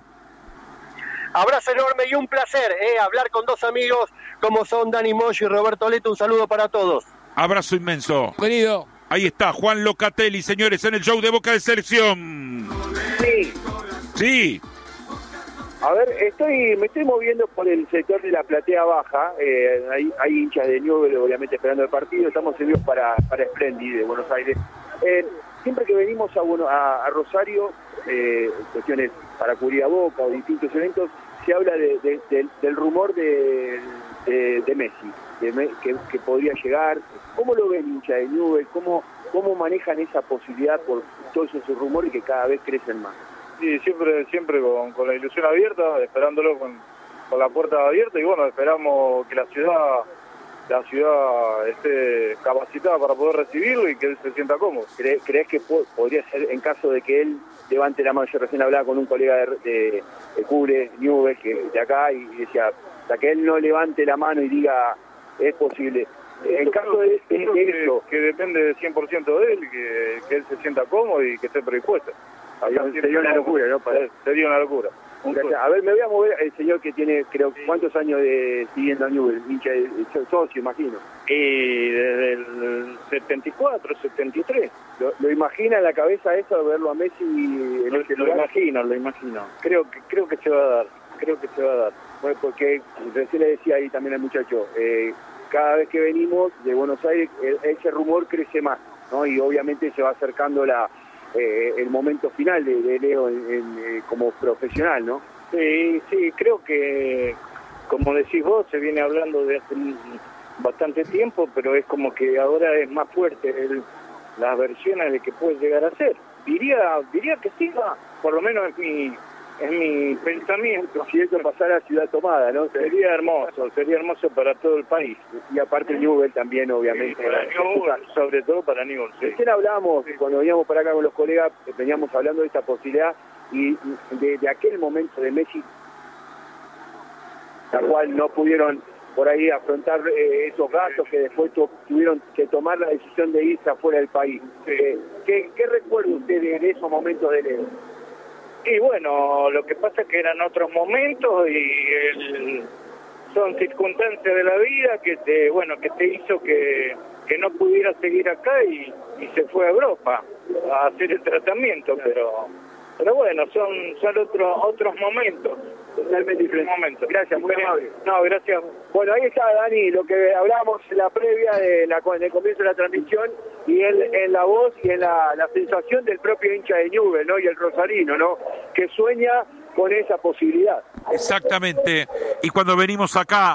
Abrazo enorme y un placer hablar con 2 amigos como son Dani Moyo y Roberto Leto. Un saludo para todos. Abrazo inmenso. Querido. Ahí está, Juan Locatelli, señores, en el show de Boca de Selección. Sí. Sí. A ver, me estoy moviendo por el sector de la platea baja. Hay hinchas de Newell's, obviamente, esperando el partido. Estamos servidos para Splendid de Buenos Aires. Siempre que venimos a Rosario, cuestiones para cubrir a Boca o distintos eventos, se habla del rumor de Messi, que podría llegar. ¿Cómo lo ven hincha de Newell's? ¿Cómo manejan esa posibilidad por todos esos rumores que cada vez crecen más? Sí, siempre con la ilusión abierta, esperándolo con la puerta abierta, y bueno, esperamos que la ciudad esté capacitada para poder recibirlo y que él se sienta cómodo. ¿Crees que podría ser en caso de que él levante la mano? Yo recién hablaba con un colega de Cubre, Newell's, que de acá, y decía, hasta que él no levante la mano y diga, es posible. En caso de eso, que depende 100% de él, que él se sienta cómodo y que esté predispuesto. Sería una locura, ¿no? Sería una locura. A ver, me voy a mover el señor que tiene, creo, ¿cuántos años siguiendo a Newell's? Hincha, socio, imagino. Y desde el 74, 73. ¿Lo imagina en la cabeza eso, de verlo a Messi en ese lugar? Lo imagino. Creo que se va a dar. Bueno, porque recién le decía ahí también al muchacho, cada vez que venimos de Buenos Aires, ese rumor crece más, ¿no? Y obviamente se va acercando el momento final de Leo como profesional, ¿no? Sí, creo que, como decís vos, se viene hablando de hace bastante tiempo, pero es como que ahora es más fuerte las versiones de que puede llegar a ser. Diría que sí, por lo menos es mi pensamiento. Si esto pasara a Ciudad Tomada, ¿no? Sería hermoso para todo el país. Y aparte Newell's también, obviamente. Sí, para Newell's, sobre todo para Newell's. Sí. Recién hablábamos, cuando veníamos para acá con los colegas, veníamos hablando de esta posibilidad y de aquel momento de Messi, la cual no pudieron por ahí afrontar esos gastos, que después tuvieron que tomar la decisión de irse afuera del país. Sí. ¿Qué recuerda usted de esos momentos de Leo? Y bueno, lo que pasa es que eran otros momentos y son circunstancias de la vida que te hizo que no pudiera seguir acá y se fue a Europa a hacer el tratamiento, pero bueno, son otros momentos. Totalmente diferentes momentos. Gracias, muy amable. No, gracias. Bueno, ahí está, Dani, lo que hablábamos en la previa del comienzo de la transmisión, y en la voz y en la sensación del propio hincha de Newell's, ¿no? Y el rosarino, ¿no? Que sueña con esa posibilidad. Exactamente. Y cuando venimos acá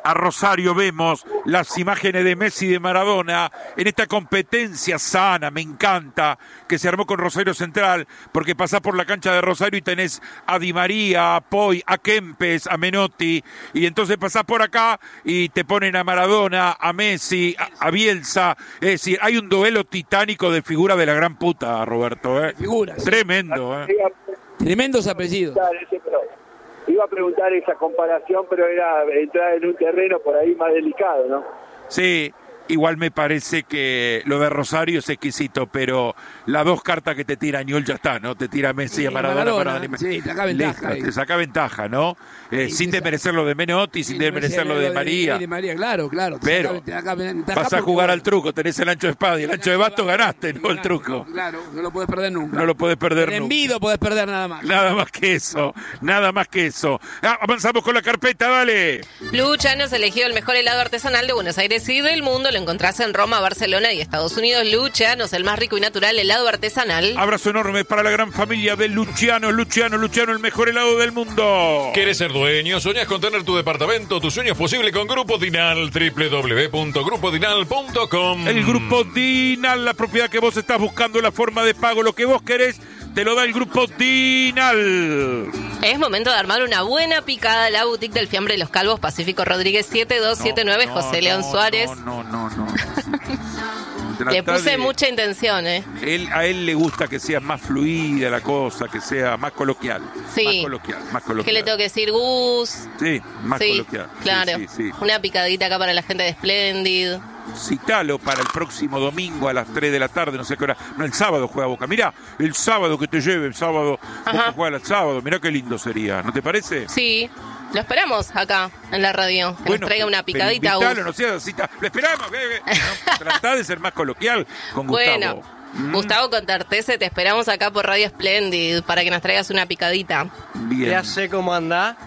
a Rosario vemos las imágenes de Messi y de Maradona en esta competencia sana, me encanta, que se armó con Rosario Central, porque pasás por la cancha de Rosario y tenés a Di María, a Poi, a Kempes, a Menotti, y entonces pasás por acá y te ponen a Maradona, a Messi, a Bielsa. Es decir, hay un duelo titánico de figuras de la gran puta, Roberto. Figuras. Tremendo. Tremendos apellidos. Iba a preguntar esa comparación, pero era entrar en un terreno por ahí más delicado, ¿no? Sí, igual me parece que lo de Rosario es exquisito, pero las dos cartas que te tira Ñol ya está, ¿no? Te tira Messi y a Maradona. Sí, te saca ventaja. Te saca ventaja, ¿no? Sin desmerecer lo de Menotti, sin desmerecer lo de María. De María, claro. Pero vas a jugar al truco, tenés el ancho de espada y el ancho de basto, ganaste, ¿no? El truco. Claro, no lo puedes perder nunca. No lo puedes perder nunca. En envido podés perder nada más. Nada más que eso. Avanzamos con la carpeta, dale. Luciano es elegido el mejor helado artesanal de Buenos Aires y del mundo. Lo encontrás en Roma, Barcelona y Estados Unidos. Luciano es el más rico y natural helado artesanal. Abrazo enorme para la gran familia de Luciano, el mejor helado del mundo. ¿Quieres ser dueño? ¿Soñás con tener tu departamento? Tu sueño es posible con Grupo Dinal, www.grupodinal.com. El Grupo Dinal, la propiedad que vos estás buscando, la forma de pago, lo que vos querés, te lo da el Grupo Dinal. Es momento de armar una buena picada a la boutique del Fiambre de los Calvos, Pacífico Rodríguez 7279, José León Suárez. No. Le puse mucha intención, A él le gusta que sea más fluida la cosa, que sea más coloquial. Sí. Más coloquial. ¿Qué le tengo que decir, Gus? Sí, más coloquial. Claro. Sí. Una picadita acá para la gente de Splendid. Citalo para el próximo domingo a las 3 de la tarde, no sé qué hora. No, el sábado juega Boca. Mirá, el sábado que te lleve, el sábado. Boca juega el sábado. Mirá qué lindo sería, ¿no te parece? Sí. Lo esperamos acá en la radio. Que nos traiga una picadita. Invitalo, no seas así. Lo esperamos. No, tratá de ser más coloquial con Gustavo. Bueno, Gustavo Contartese, te esperamos acá por Radio Splendid para que nos traigas una picadita. Bien. Ya sé cómo anda.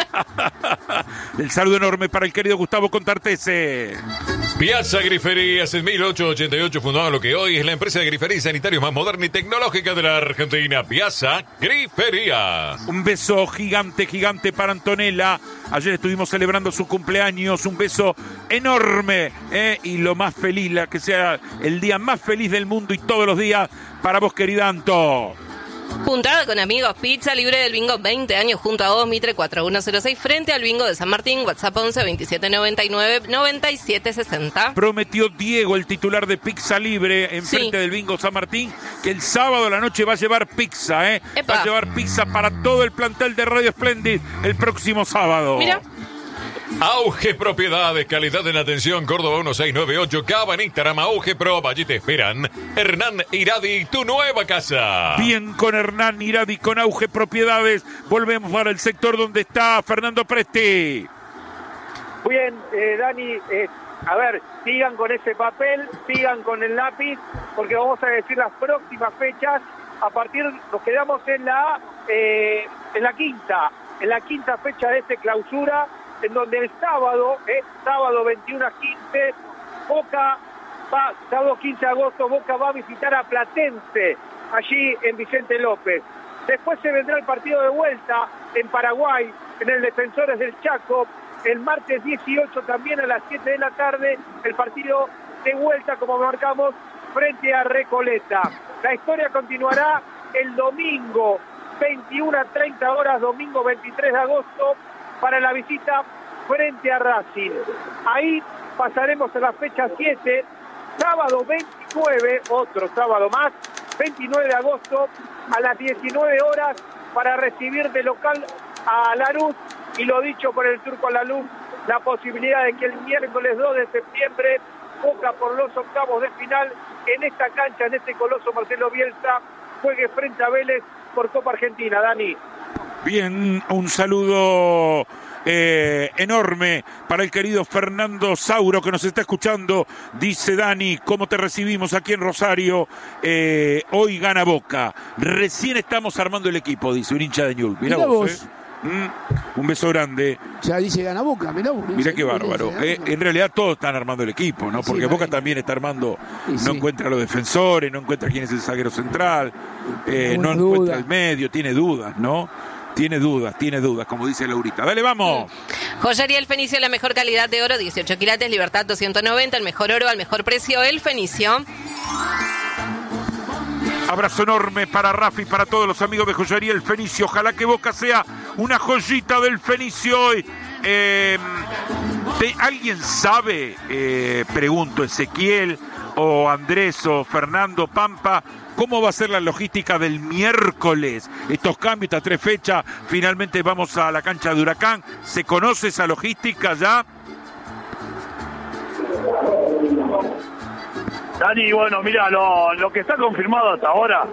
El saludo enorme para el querido Gustavo Contartese. Piazza Griferías en 1888 fundado lo que hoy es la empresa de grifería y sanitarios más moderna y tecnológica de la Argentina. Piazza Griferías. Un beso gigante para Antonella. Ayer estuvimos celebrando su cumpleaños. Un beso enorme, y lo más feliz, que sea el día más feliz del mundo y todos los días para vos, querida Anto. Juntada con amigos, pizza libre del bingo, 20 años junto a vos, Mitre 4106, frente al bingo de San Martín, WhatsApp 11 2799 9760. Prometió Diego, el titular de Pizza Libre, enfrente del bingo San Martín, que el sábado a la noche va a llevar pizza, Va a llevar pizza para todo el plantel de Radio Splendid el próximo sábado. Mira. Auge Propiedades, calidad en atención, Córdoba 1698, Cava en Instagram, Auge Pro, allí te esperan. Hernán Iradi, tu nueva casa. Bien con Hernán Iradi, con Auge Propiedades. Volvemos para el sector donde está Fernando Presti. Bien, Dani, a ver, sigan con ese papel, sigan con el lápiz, porque vamos a decir las próximas fechas. A partir, nos quedamos en la quinta fecha de este clausura, en donde el sábado 21 a 15, sábado 15 de agosto, Boca va a visitar a Platense, allí en Vicente López. Después se vendrá el partido de vuelta en Paraguay, en el Defensores del Chaco, el martes 18 también a las 7 de la tarde, el partido de vuelta, como marcamos, frente a Recoleta. La historia continuará el domingo, 21 a 30 horas, domingo 23 de agosto, para la visita frente a Racing. Ahí pasaremos a la fecha 7, sábado 29, otro sábado más, 29 de agosto, a las 19 horas, para recibir de local a Lanús, y lo dicho por el Turco Lanús, la posibilidad de que el miércoles 2 de septiembre, Boca por los octavos de final, en esta cancha, en este coloso Marcelo Bielsa, juegue frente a Vélez por Copa Argentina. Dani. Bien, un saludo enorme para el querido Fernando Sauro, que nos está escuchando. Dice Dani, ¿cómo te recibimos aquí en Rosario? Hoy gana Boca. Recién estamos armando el equipo, dice un hincha de Newell's. Mirá vos. Un beso grande. Ya dice gana Boca, mirá vos. Mirá qué bárbaro. En realidad todos están armando el equipo, ¿no? Porque Boca también está armando, no encuentra a los defensores, no encuentra quién es el zaguero central, no encuentra el medio, tiene dudas, ¿no? Tiene dudas, como dice Laurita. Dale, vamos. Joyería El Fenicio, la mejor calidad de oro, 18 quilates, Libertad 290, el mejor oro al mejor precio, El Fenicio. Abrazo enorme para Rafa y para todos los amigos de Joyería El Fenicio. Ojalá que Boca sea una joyita del Fenicio hoy. ¿Alguien sabe? Pregunto, Ezequiel o Andrés o Fernando Pampa, ¿cómo va a ser la logística del miércoles? Estos cambios, estas 3 fechas, finalmente vamos a la cancha de Huracán. ¿Se conoce esa logística ya? Dani, bueno, mira, lo que está confirmado hasta ahora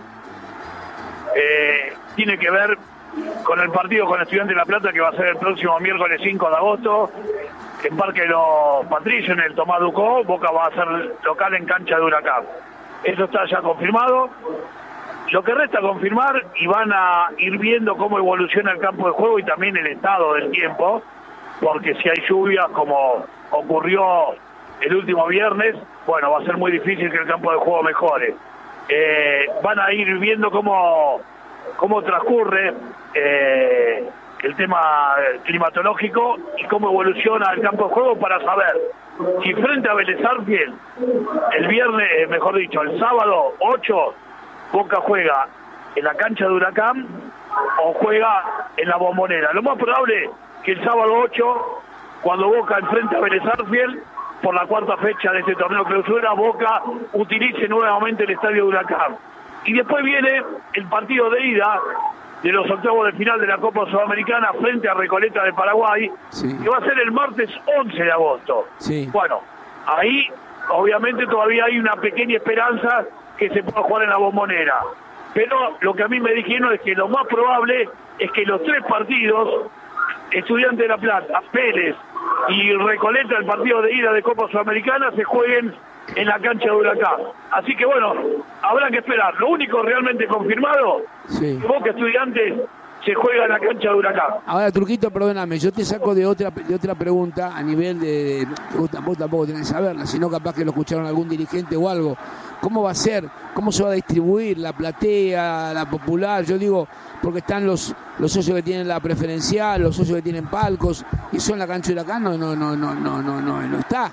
tiene que ver con el partido con Estudiantes de La Plata, que va a ser el próximo miércoles 5 de agosto, en Parque de los Patricios, en el Tomás Ducó. Boca va a ser local en cancha de Huracán. Eso está ya confirmado. Lo que resta confirmar, y van a ir viendo cómo evoluciona el campo de juego y también el estado del tiempo, porque si hay lluvias como ocurrió el último viernes, bueno, va a ser muy difícil que el campo de juego mejore. Van a ir viendo cómo transcurre el tema climatológico y cómo evoluciona el campo de juego para saber si frente a Vélez Sarsfield el viernes, mejor dicho, el sábado 8, Boca juega en la cancha de Huracán o juega en la Bombonera. Lo más probable que el sábado 8, cuando Boca enfrente a Vélez Sarsfield por la 4ª fecha de este torneo clausura, Boca utilice nuevamente el estadio de Huracán. Y después viene el partido de ida de los octavos de final de la Copa Sudamericana frente a Recoleta de Paraguay, que va a ser el martes 11 de agosto. Bueno, ahí obviamente todavía hay una pequeña esperanza que se pueda jugar en la Bombonera. Pero lo que a mí me dijeron es que lo más probable es que los 3 partidos, Estudiantes de La Plata, Vélez y Recoleta, el partido de ida de Copa Sudamericana, se jueguen en la cancha de Huracán. Así que bueno, habrá que esperar. Lo único realmente confirmado es que Boca Estudiantes se juega en la cancha de Huracán. Ahora, Turquito, perdóname, yo te saco de otra pregunta a nivel de vos tampoco tenés que saberla, sino capaz que lo escucharon algún dirigente o algo. ¿Cómo va a ser? ¿Cómo se va a distribuir la platea, la popular? Yo digo, porque están los socios que tienen la preferencial, los socios que tienen palcos, y eso en la cancha de Huracán no está.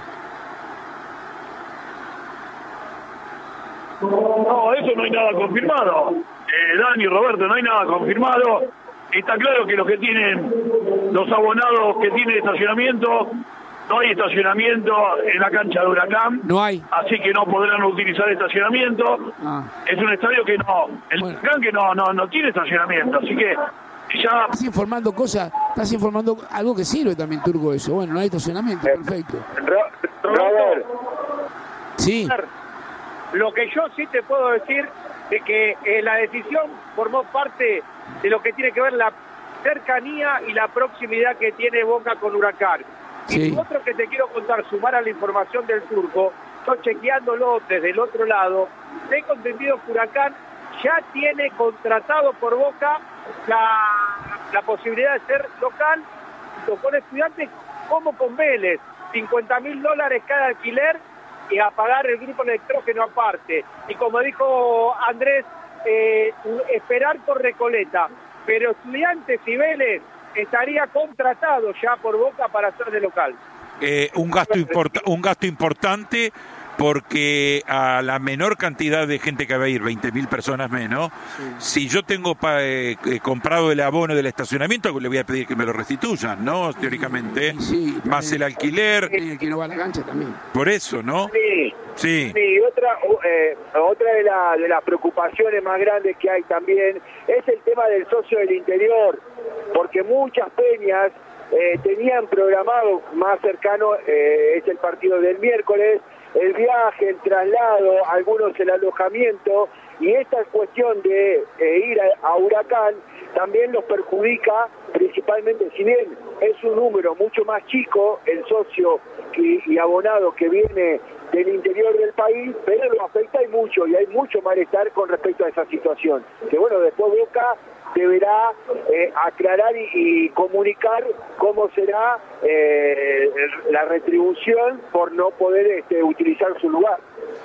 No, eso no hay nada confirmado. Dani, Roberto, no hay nada confirmado. Está claro que los que tienen, los abonados que tienen estacionamiento, no hay estacionamiento en la cancha de Huracán. No hay. Así que no podrán utilizar estacionamiento. Es un estadio que Huracán que no tiene estacionamiento. Así que ya... Estás informando algo que sirve también, Turco, eso. Bueno, no hay estacionamiento, perfecto. Robert. Sí. Lo que yo sí te puedo decir es que la decisión formó parte de lo que tiene que ver la cercanía y la proximidad que tiene Boca con Huracán. Y otro que te quiero contar, sumar a la información del Turco, yo chequeándolo desde el otro lado, tengo entendido que Huracán ya tiene contratado por Boca la posibilidad de ser local, tanto con Estudiantes como con Vélez, $50.000 cada alquiler, y a pagar el grupo electrógeno aparte. Y como dijo Andrés, esperar por Recoleta. Pero Estudiantes y Vélez estaría contratado ya por Boca para ser de local. Un gasto importante, porque a la menor cantidad de gente que va a ir, 20.000 personas menos, si yo tengo comprado el abono del estacionamiento, le voy a pedir que me lo restituyan, ¿no? Teóricamente, más el alquiler. Que no va a la cancha también. Por eso, ¿no? Sí, otra de las preocupaciones más grandes que hay también es el tema del socio del interior, porque muchas peñas tenían programado más cercano, es el partido del miércoles, el viaje, el traslado, algunos el alojamiento, y esta cuestión de ir a Huracán también los perjudica, principalmente, si bien es un número mucho más chico el socio y abonado que viene del interior del país, pero lo afecta y mucho, y hay mucho malestar con respecto a esa situación, que bueno, después Boca deberá aclarar y comunicar cómo será la retribución por no poder utilizar su lugar.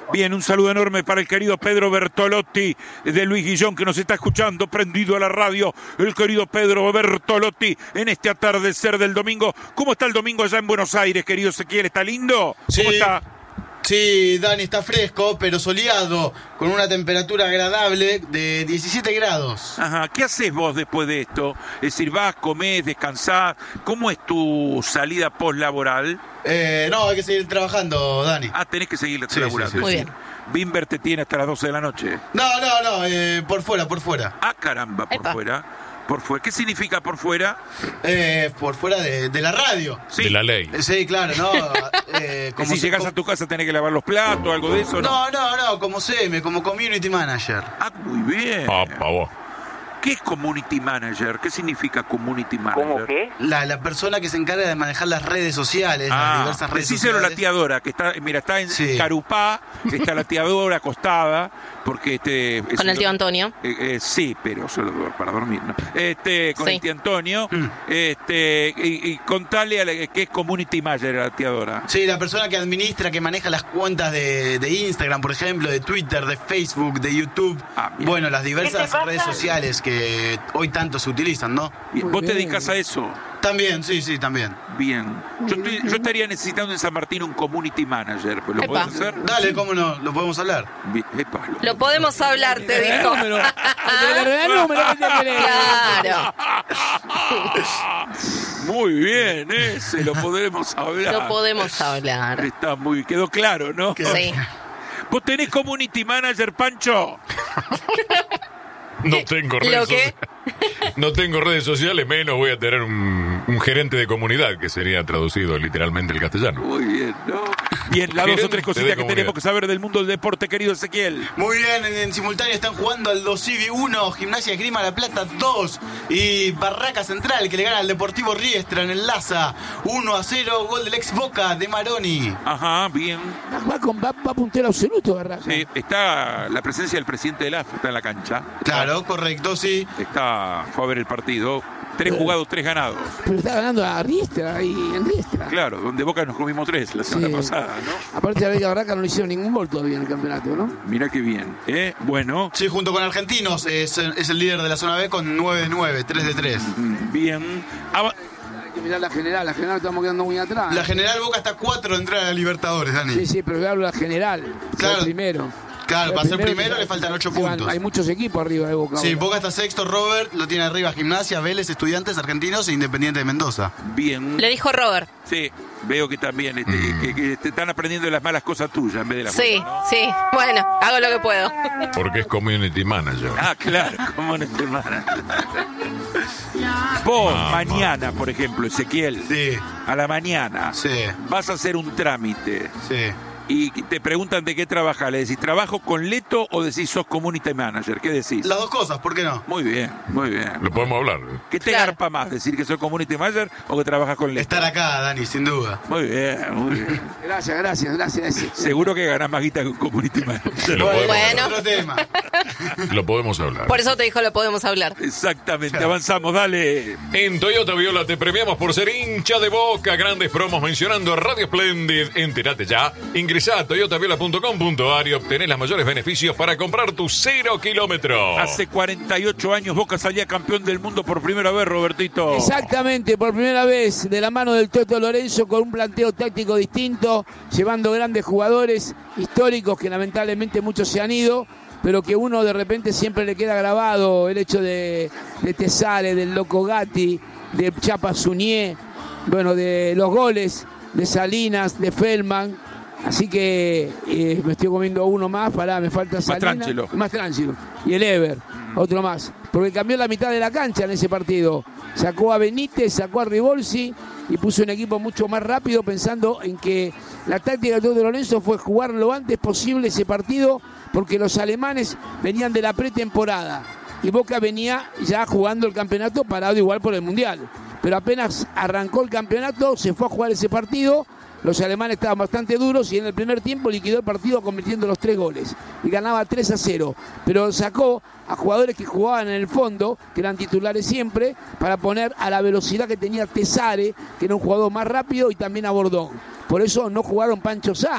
Bien, un saludo enorme para el querido Pedro Bertolotti de Luis Guillón, que nos está escuchando, prendido a la radio. El querido Pedro Bertolotti en este atardecer del domingo. ¿Cómo está el domingo allá en Buenos Aires, querido Ezequiel? ¿Está lindo? Sí. ¿Cómo está? Sí, Dani, está fresco, pero soleado, con una temperatura agradable de 17 grados. Ajá, ¿qué haces vos después de esto? Es decir, vas, comés, descansás. ¿Cómo es tu salida postlaboral? No, hay que seguir trabajando, Dani. Ah, tenés que seguir Sí, laburando. sí, sí. Muy bien. Bimber te tiene hasta las 12 de la noche. No, por fuera. Ah, caramba, por Epa. fuera. Por fuera. ¿Qué significa por fuera? Por fuera de la radio. Sí. De la ley. Sí, claro, ¿no? Que si llegas a tu casa tenés que lavar los platos, algo de eso, ¿no? No, como CM, como Community Manager. Ah, muy bien. Papá, vos. ¿Qué es Community Manager? ¿Qué significa Community Manager? ¿Cómo qué? La persona que se encarga de manejar las redes sociales, las diversas redes decíselo a la sociales. tiadora, que está, mira, está en Sí. Carupá, está la tiadora acostada, porque es Con el tío Antonio. Sí, pero solo para dormir, ¿no? Con Sí. el tío Antonio, y contale a que es Community Manager a la tiadora. Sí, la persona que administra, que maneja las cuentas de Instagram, por ejemplo, de Twitter, de Facebook, de YouTube. Ah, bien. Bueno, las diversas redes sociales que hoy tanto se utilizan, ¿no? Bien, ¿vos te dedicas a eso? También, sí, también. Bien. Yo estaría necesitando en San Martín un Community Manager. ¿Lo Epa. podés hacer? Dale, ¿cómo no? Lo podemos hablar. Bien, epa, Lo podemos hablar, te dijo. Claro. Muy bien, se lo podremos hablar. Lo podemos hablar. Está muy, quedó claro, ¿no? Sí. ¿Vos tenés Community Manager, Pancho? No tengo redes ¿Lo qué? No tengo redes sociales, menos voy a tener un gerente de comunidad, que sería traducido literalmente el castellano. Muy bien, ¿no? Bien, las dos o tres Gerente cositas de que comunidad. tenemos que saber del mundo del deporte, querido Ezequiel. Muy bien, en simultáneo están jugando Aldo Civi 1, Gimnasia Esgrima La Plata 2 y Barraca Central, que le gana al Deportivo Riestra en el Laza 1-0, gol del ex Boca de Maroni. Ajá, bien. Va puntero absoluto, Barraca. Sí, está la presencia del presidente del AFA, está en la cancha. Claro, correcto, sí. Fue a ver el partido. 3 jugados, 3 ganados. Pero está ganando a Riestra ahí en Riestra. Claro, donde Boca nos comimos 3 la semana Sí. pasada, ¿no? Aparte, la Barraca no le hicieron ningún gol todavía en el campeonato, ¿no? Mirá qué bien. Bueno, Sí, junto con Argentinos, es el líder de la zona B con 9 de 9, 3 de 3. bien. Hay que mirar la general estamos quedando muy atrás. La General Boca está 4 de entrar a la Libertadores, Dani. Sí, pero yo hablo de la general. Claro. El primero. Claro, para ser primero le faltan 8 puntos. Hay muchos equipos arriba de Boca. Sí, ahora. Boca está sexto, Robert, lo tiene arriba Gimnasia, Vélez, Estudiantes, Argentinos e Independiente de Mendoza. Bien. Le dijo Robert. Sí, veo que también que te están aprendiendo las malas cosas tuyas en vez de las Sí, buenas, ¿no? sí. Bueno, hago lo que puedo. Porque es community manager. Ah, claro, cómo no te manda. Vos, mañana, por ejemplo, Ezequiel, Sí, a la mañana, sí, vas a hacer un trámite sí. y te preguntan de qué trabajas. ¿Le decís trabajo con Leto o decís sos community manager? ¿Qué decís? Las dos cosas, ¿por qué no? Muy bien, muy bien. Lo podemos hablar. ¿Qué te Claro. garpa más? ¿Decir que soy community manager o que trabajas con Leto? Estar acá, Dani, sin duda. Muy bien, muy bien. Gracias. Seguro que ganás más guita que un community manager. Lo podemos, Bueno. Otro tema. lo podemos hablar. Por eso te dijo lo podemos hablar. Exactamente, avanzamos, dale. En Toyota Viola te premiamos por ser hincha de Boca. Grandes promos mencionando a Radio Splendid. Entérate ya. Ingresá a toyotaviola.com.ar y obtenés los mayores beneficios para comprar tu 0 kilómetro. Hace 48 años Boca salía campeón del mundo por primera vez, Robertito. Exactamente, por primera vez de la mano del Toto Lorenzo con un planteo táctico distinto, llevando grandes jugadores históricos que lamentablemente muchos se han ido, pero que uno de repente siempre le queda grabado el hecho de Tesale, del Loco Gatti, de Chapa Suñé, bueno, de los goles de Salinas, de Feldman. Así que me estoy comiendo uno más, me falta Salinas. Mastrangelo. Y el Ever, otro más. Porque cambió la mitad de la cancha en ese partido. Sacó a Benítez, sacó a Ribolsi y puso un equipo mucho más rápido pensando en que la táctica de Toto Lorenzo fue jugar lo antes posible ese partido porque los alemanes venían de la pretemporada y Boca venía ya jugando el campeonato parado igual por el Mundial. Pero apenas arrancó el campeonato, se fue a jugar ese partido. Los alemanes estaban bastante duros y en el primer tiempo liquidó el partido convirtiendo los 3 goles. Y ganaba 3-0. Pero sacó a jugadores que jugaban en el fondo, que eran titulares siempre, para poner a la velocidad que tenía Tesare, que era un jugador más rápido, y también a Bordón. Por eso no jugaron Pancho Sá,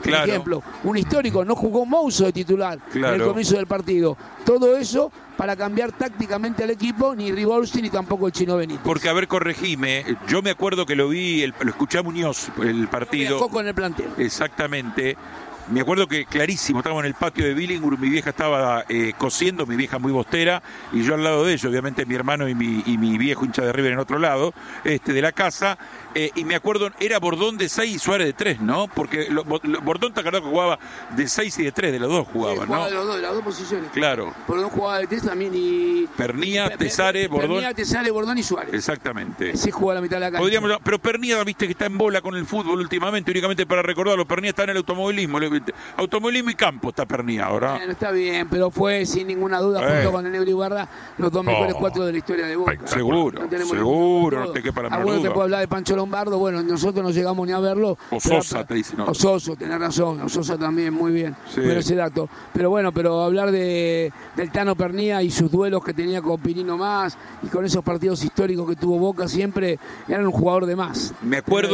Claro. Por ejemplo, un histórico, no jugó Mouso de titular en el Claro. comienzo del partido. Todo eso para cambiar tácticamente al equipo, ni Ribolsi ni tampoco el Chino Benítez. Porque, a ver, corregime, yo me acuerdo que lo vi, lo escuché a Muñoz, el partido. Viajó con el plantel. Exactamente. Me acuerdo que clarísimo, estábamos en el patio de Billinghurst, mi vieja estaba cosiendo, mi vieja muy bostera, y yo al lado de ellos, obviamente mi hermano y mi viejo hincha de River en otro lado, de la casa, y me acuerdo, era Bordón de 6 y Suárez de 3, ¿no? Porque Bordón, te acordás que jugaba de 6 y de 3, de los dos jugaban, jugaba ¿no? de los dos, de las dos posiciones. Claro. Bordón jugaba de 3 también y... Pernía, Tesare, Bordón. Pernía, Tesare, Bordón y Suárez. Exactamente. Sí jugaba la mitad de la cancha. Podríamos, pero Pernía, viste que está en bola con el fútbol últimamente, únicamente para recordarlo, Pernía está en el automovilismo. Automovilismo y campo está Pernía ahora. Bueno, está bien, pero fue sin ninguna duda, junto con el Negro Ibarra, los dos mejores 4 de la historia de Boca. Seguro, no te quepa la menor bueno, duda. te puedo hablar de Pancho Lombardo, bueno, nosotros no llegamos ni a verlo. O Sosa, te dicen. O Soso, tenés razón, o Sosa también, muy bien, Sí. pero ese dato. Pero bueno, pero hablar del Tano Pernía y sus duelos que tenía con Pirino Más y con esos partidos históricos que tuvo Boca siempre, era un jugador de más. Me acuerdo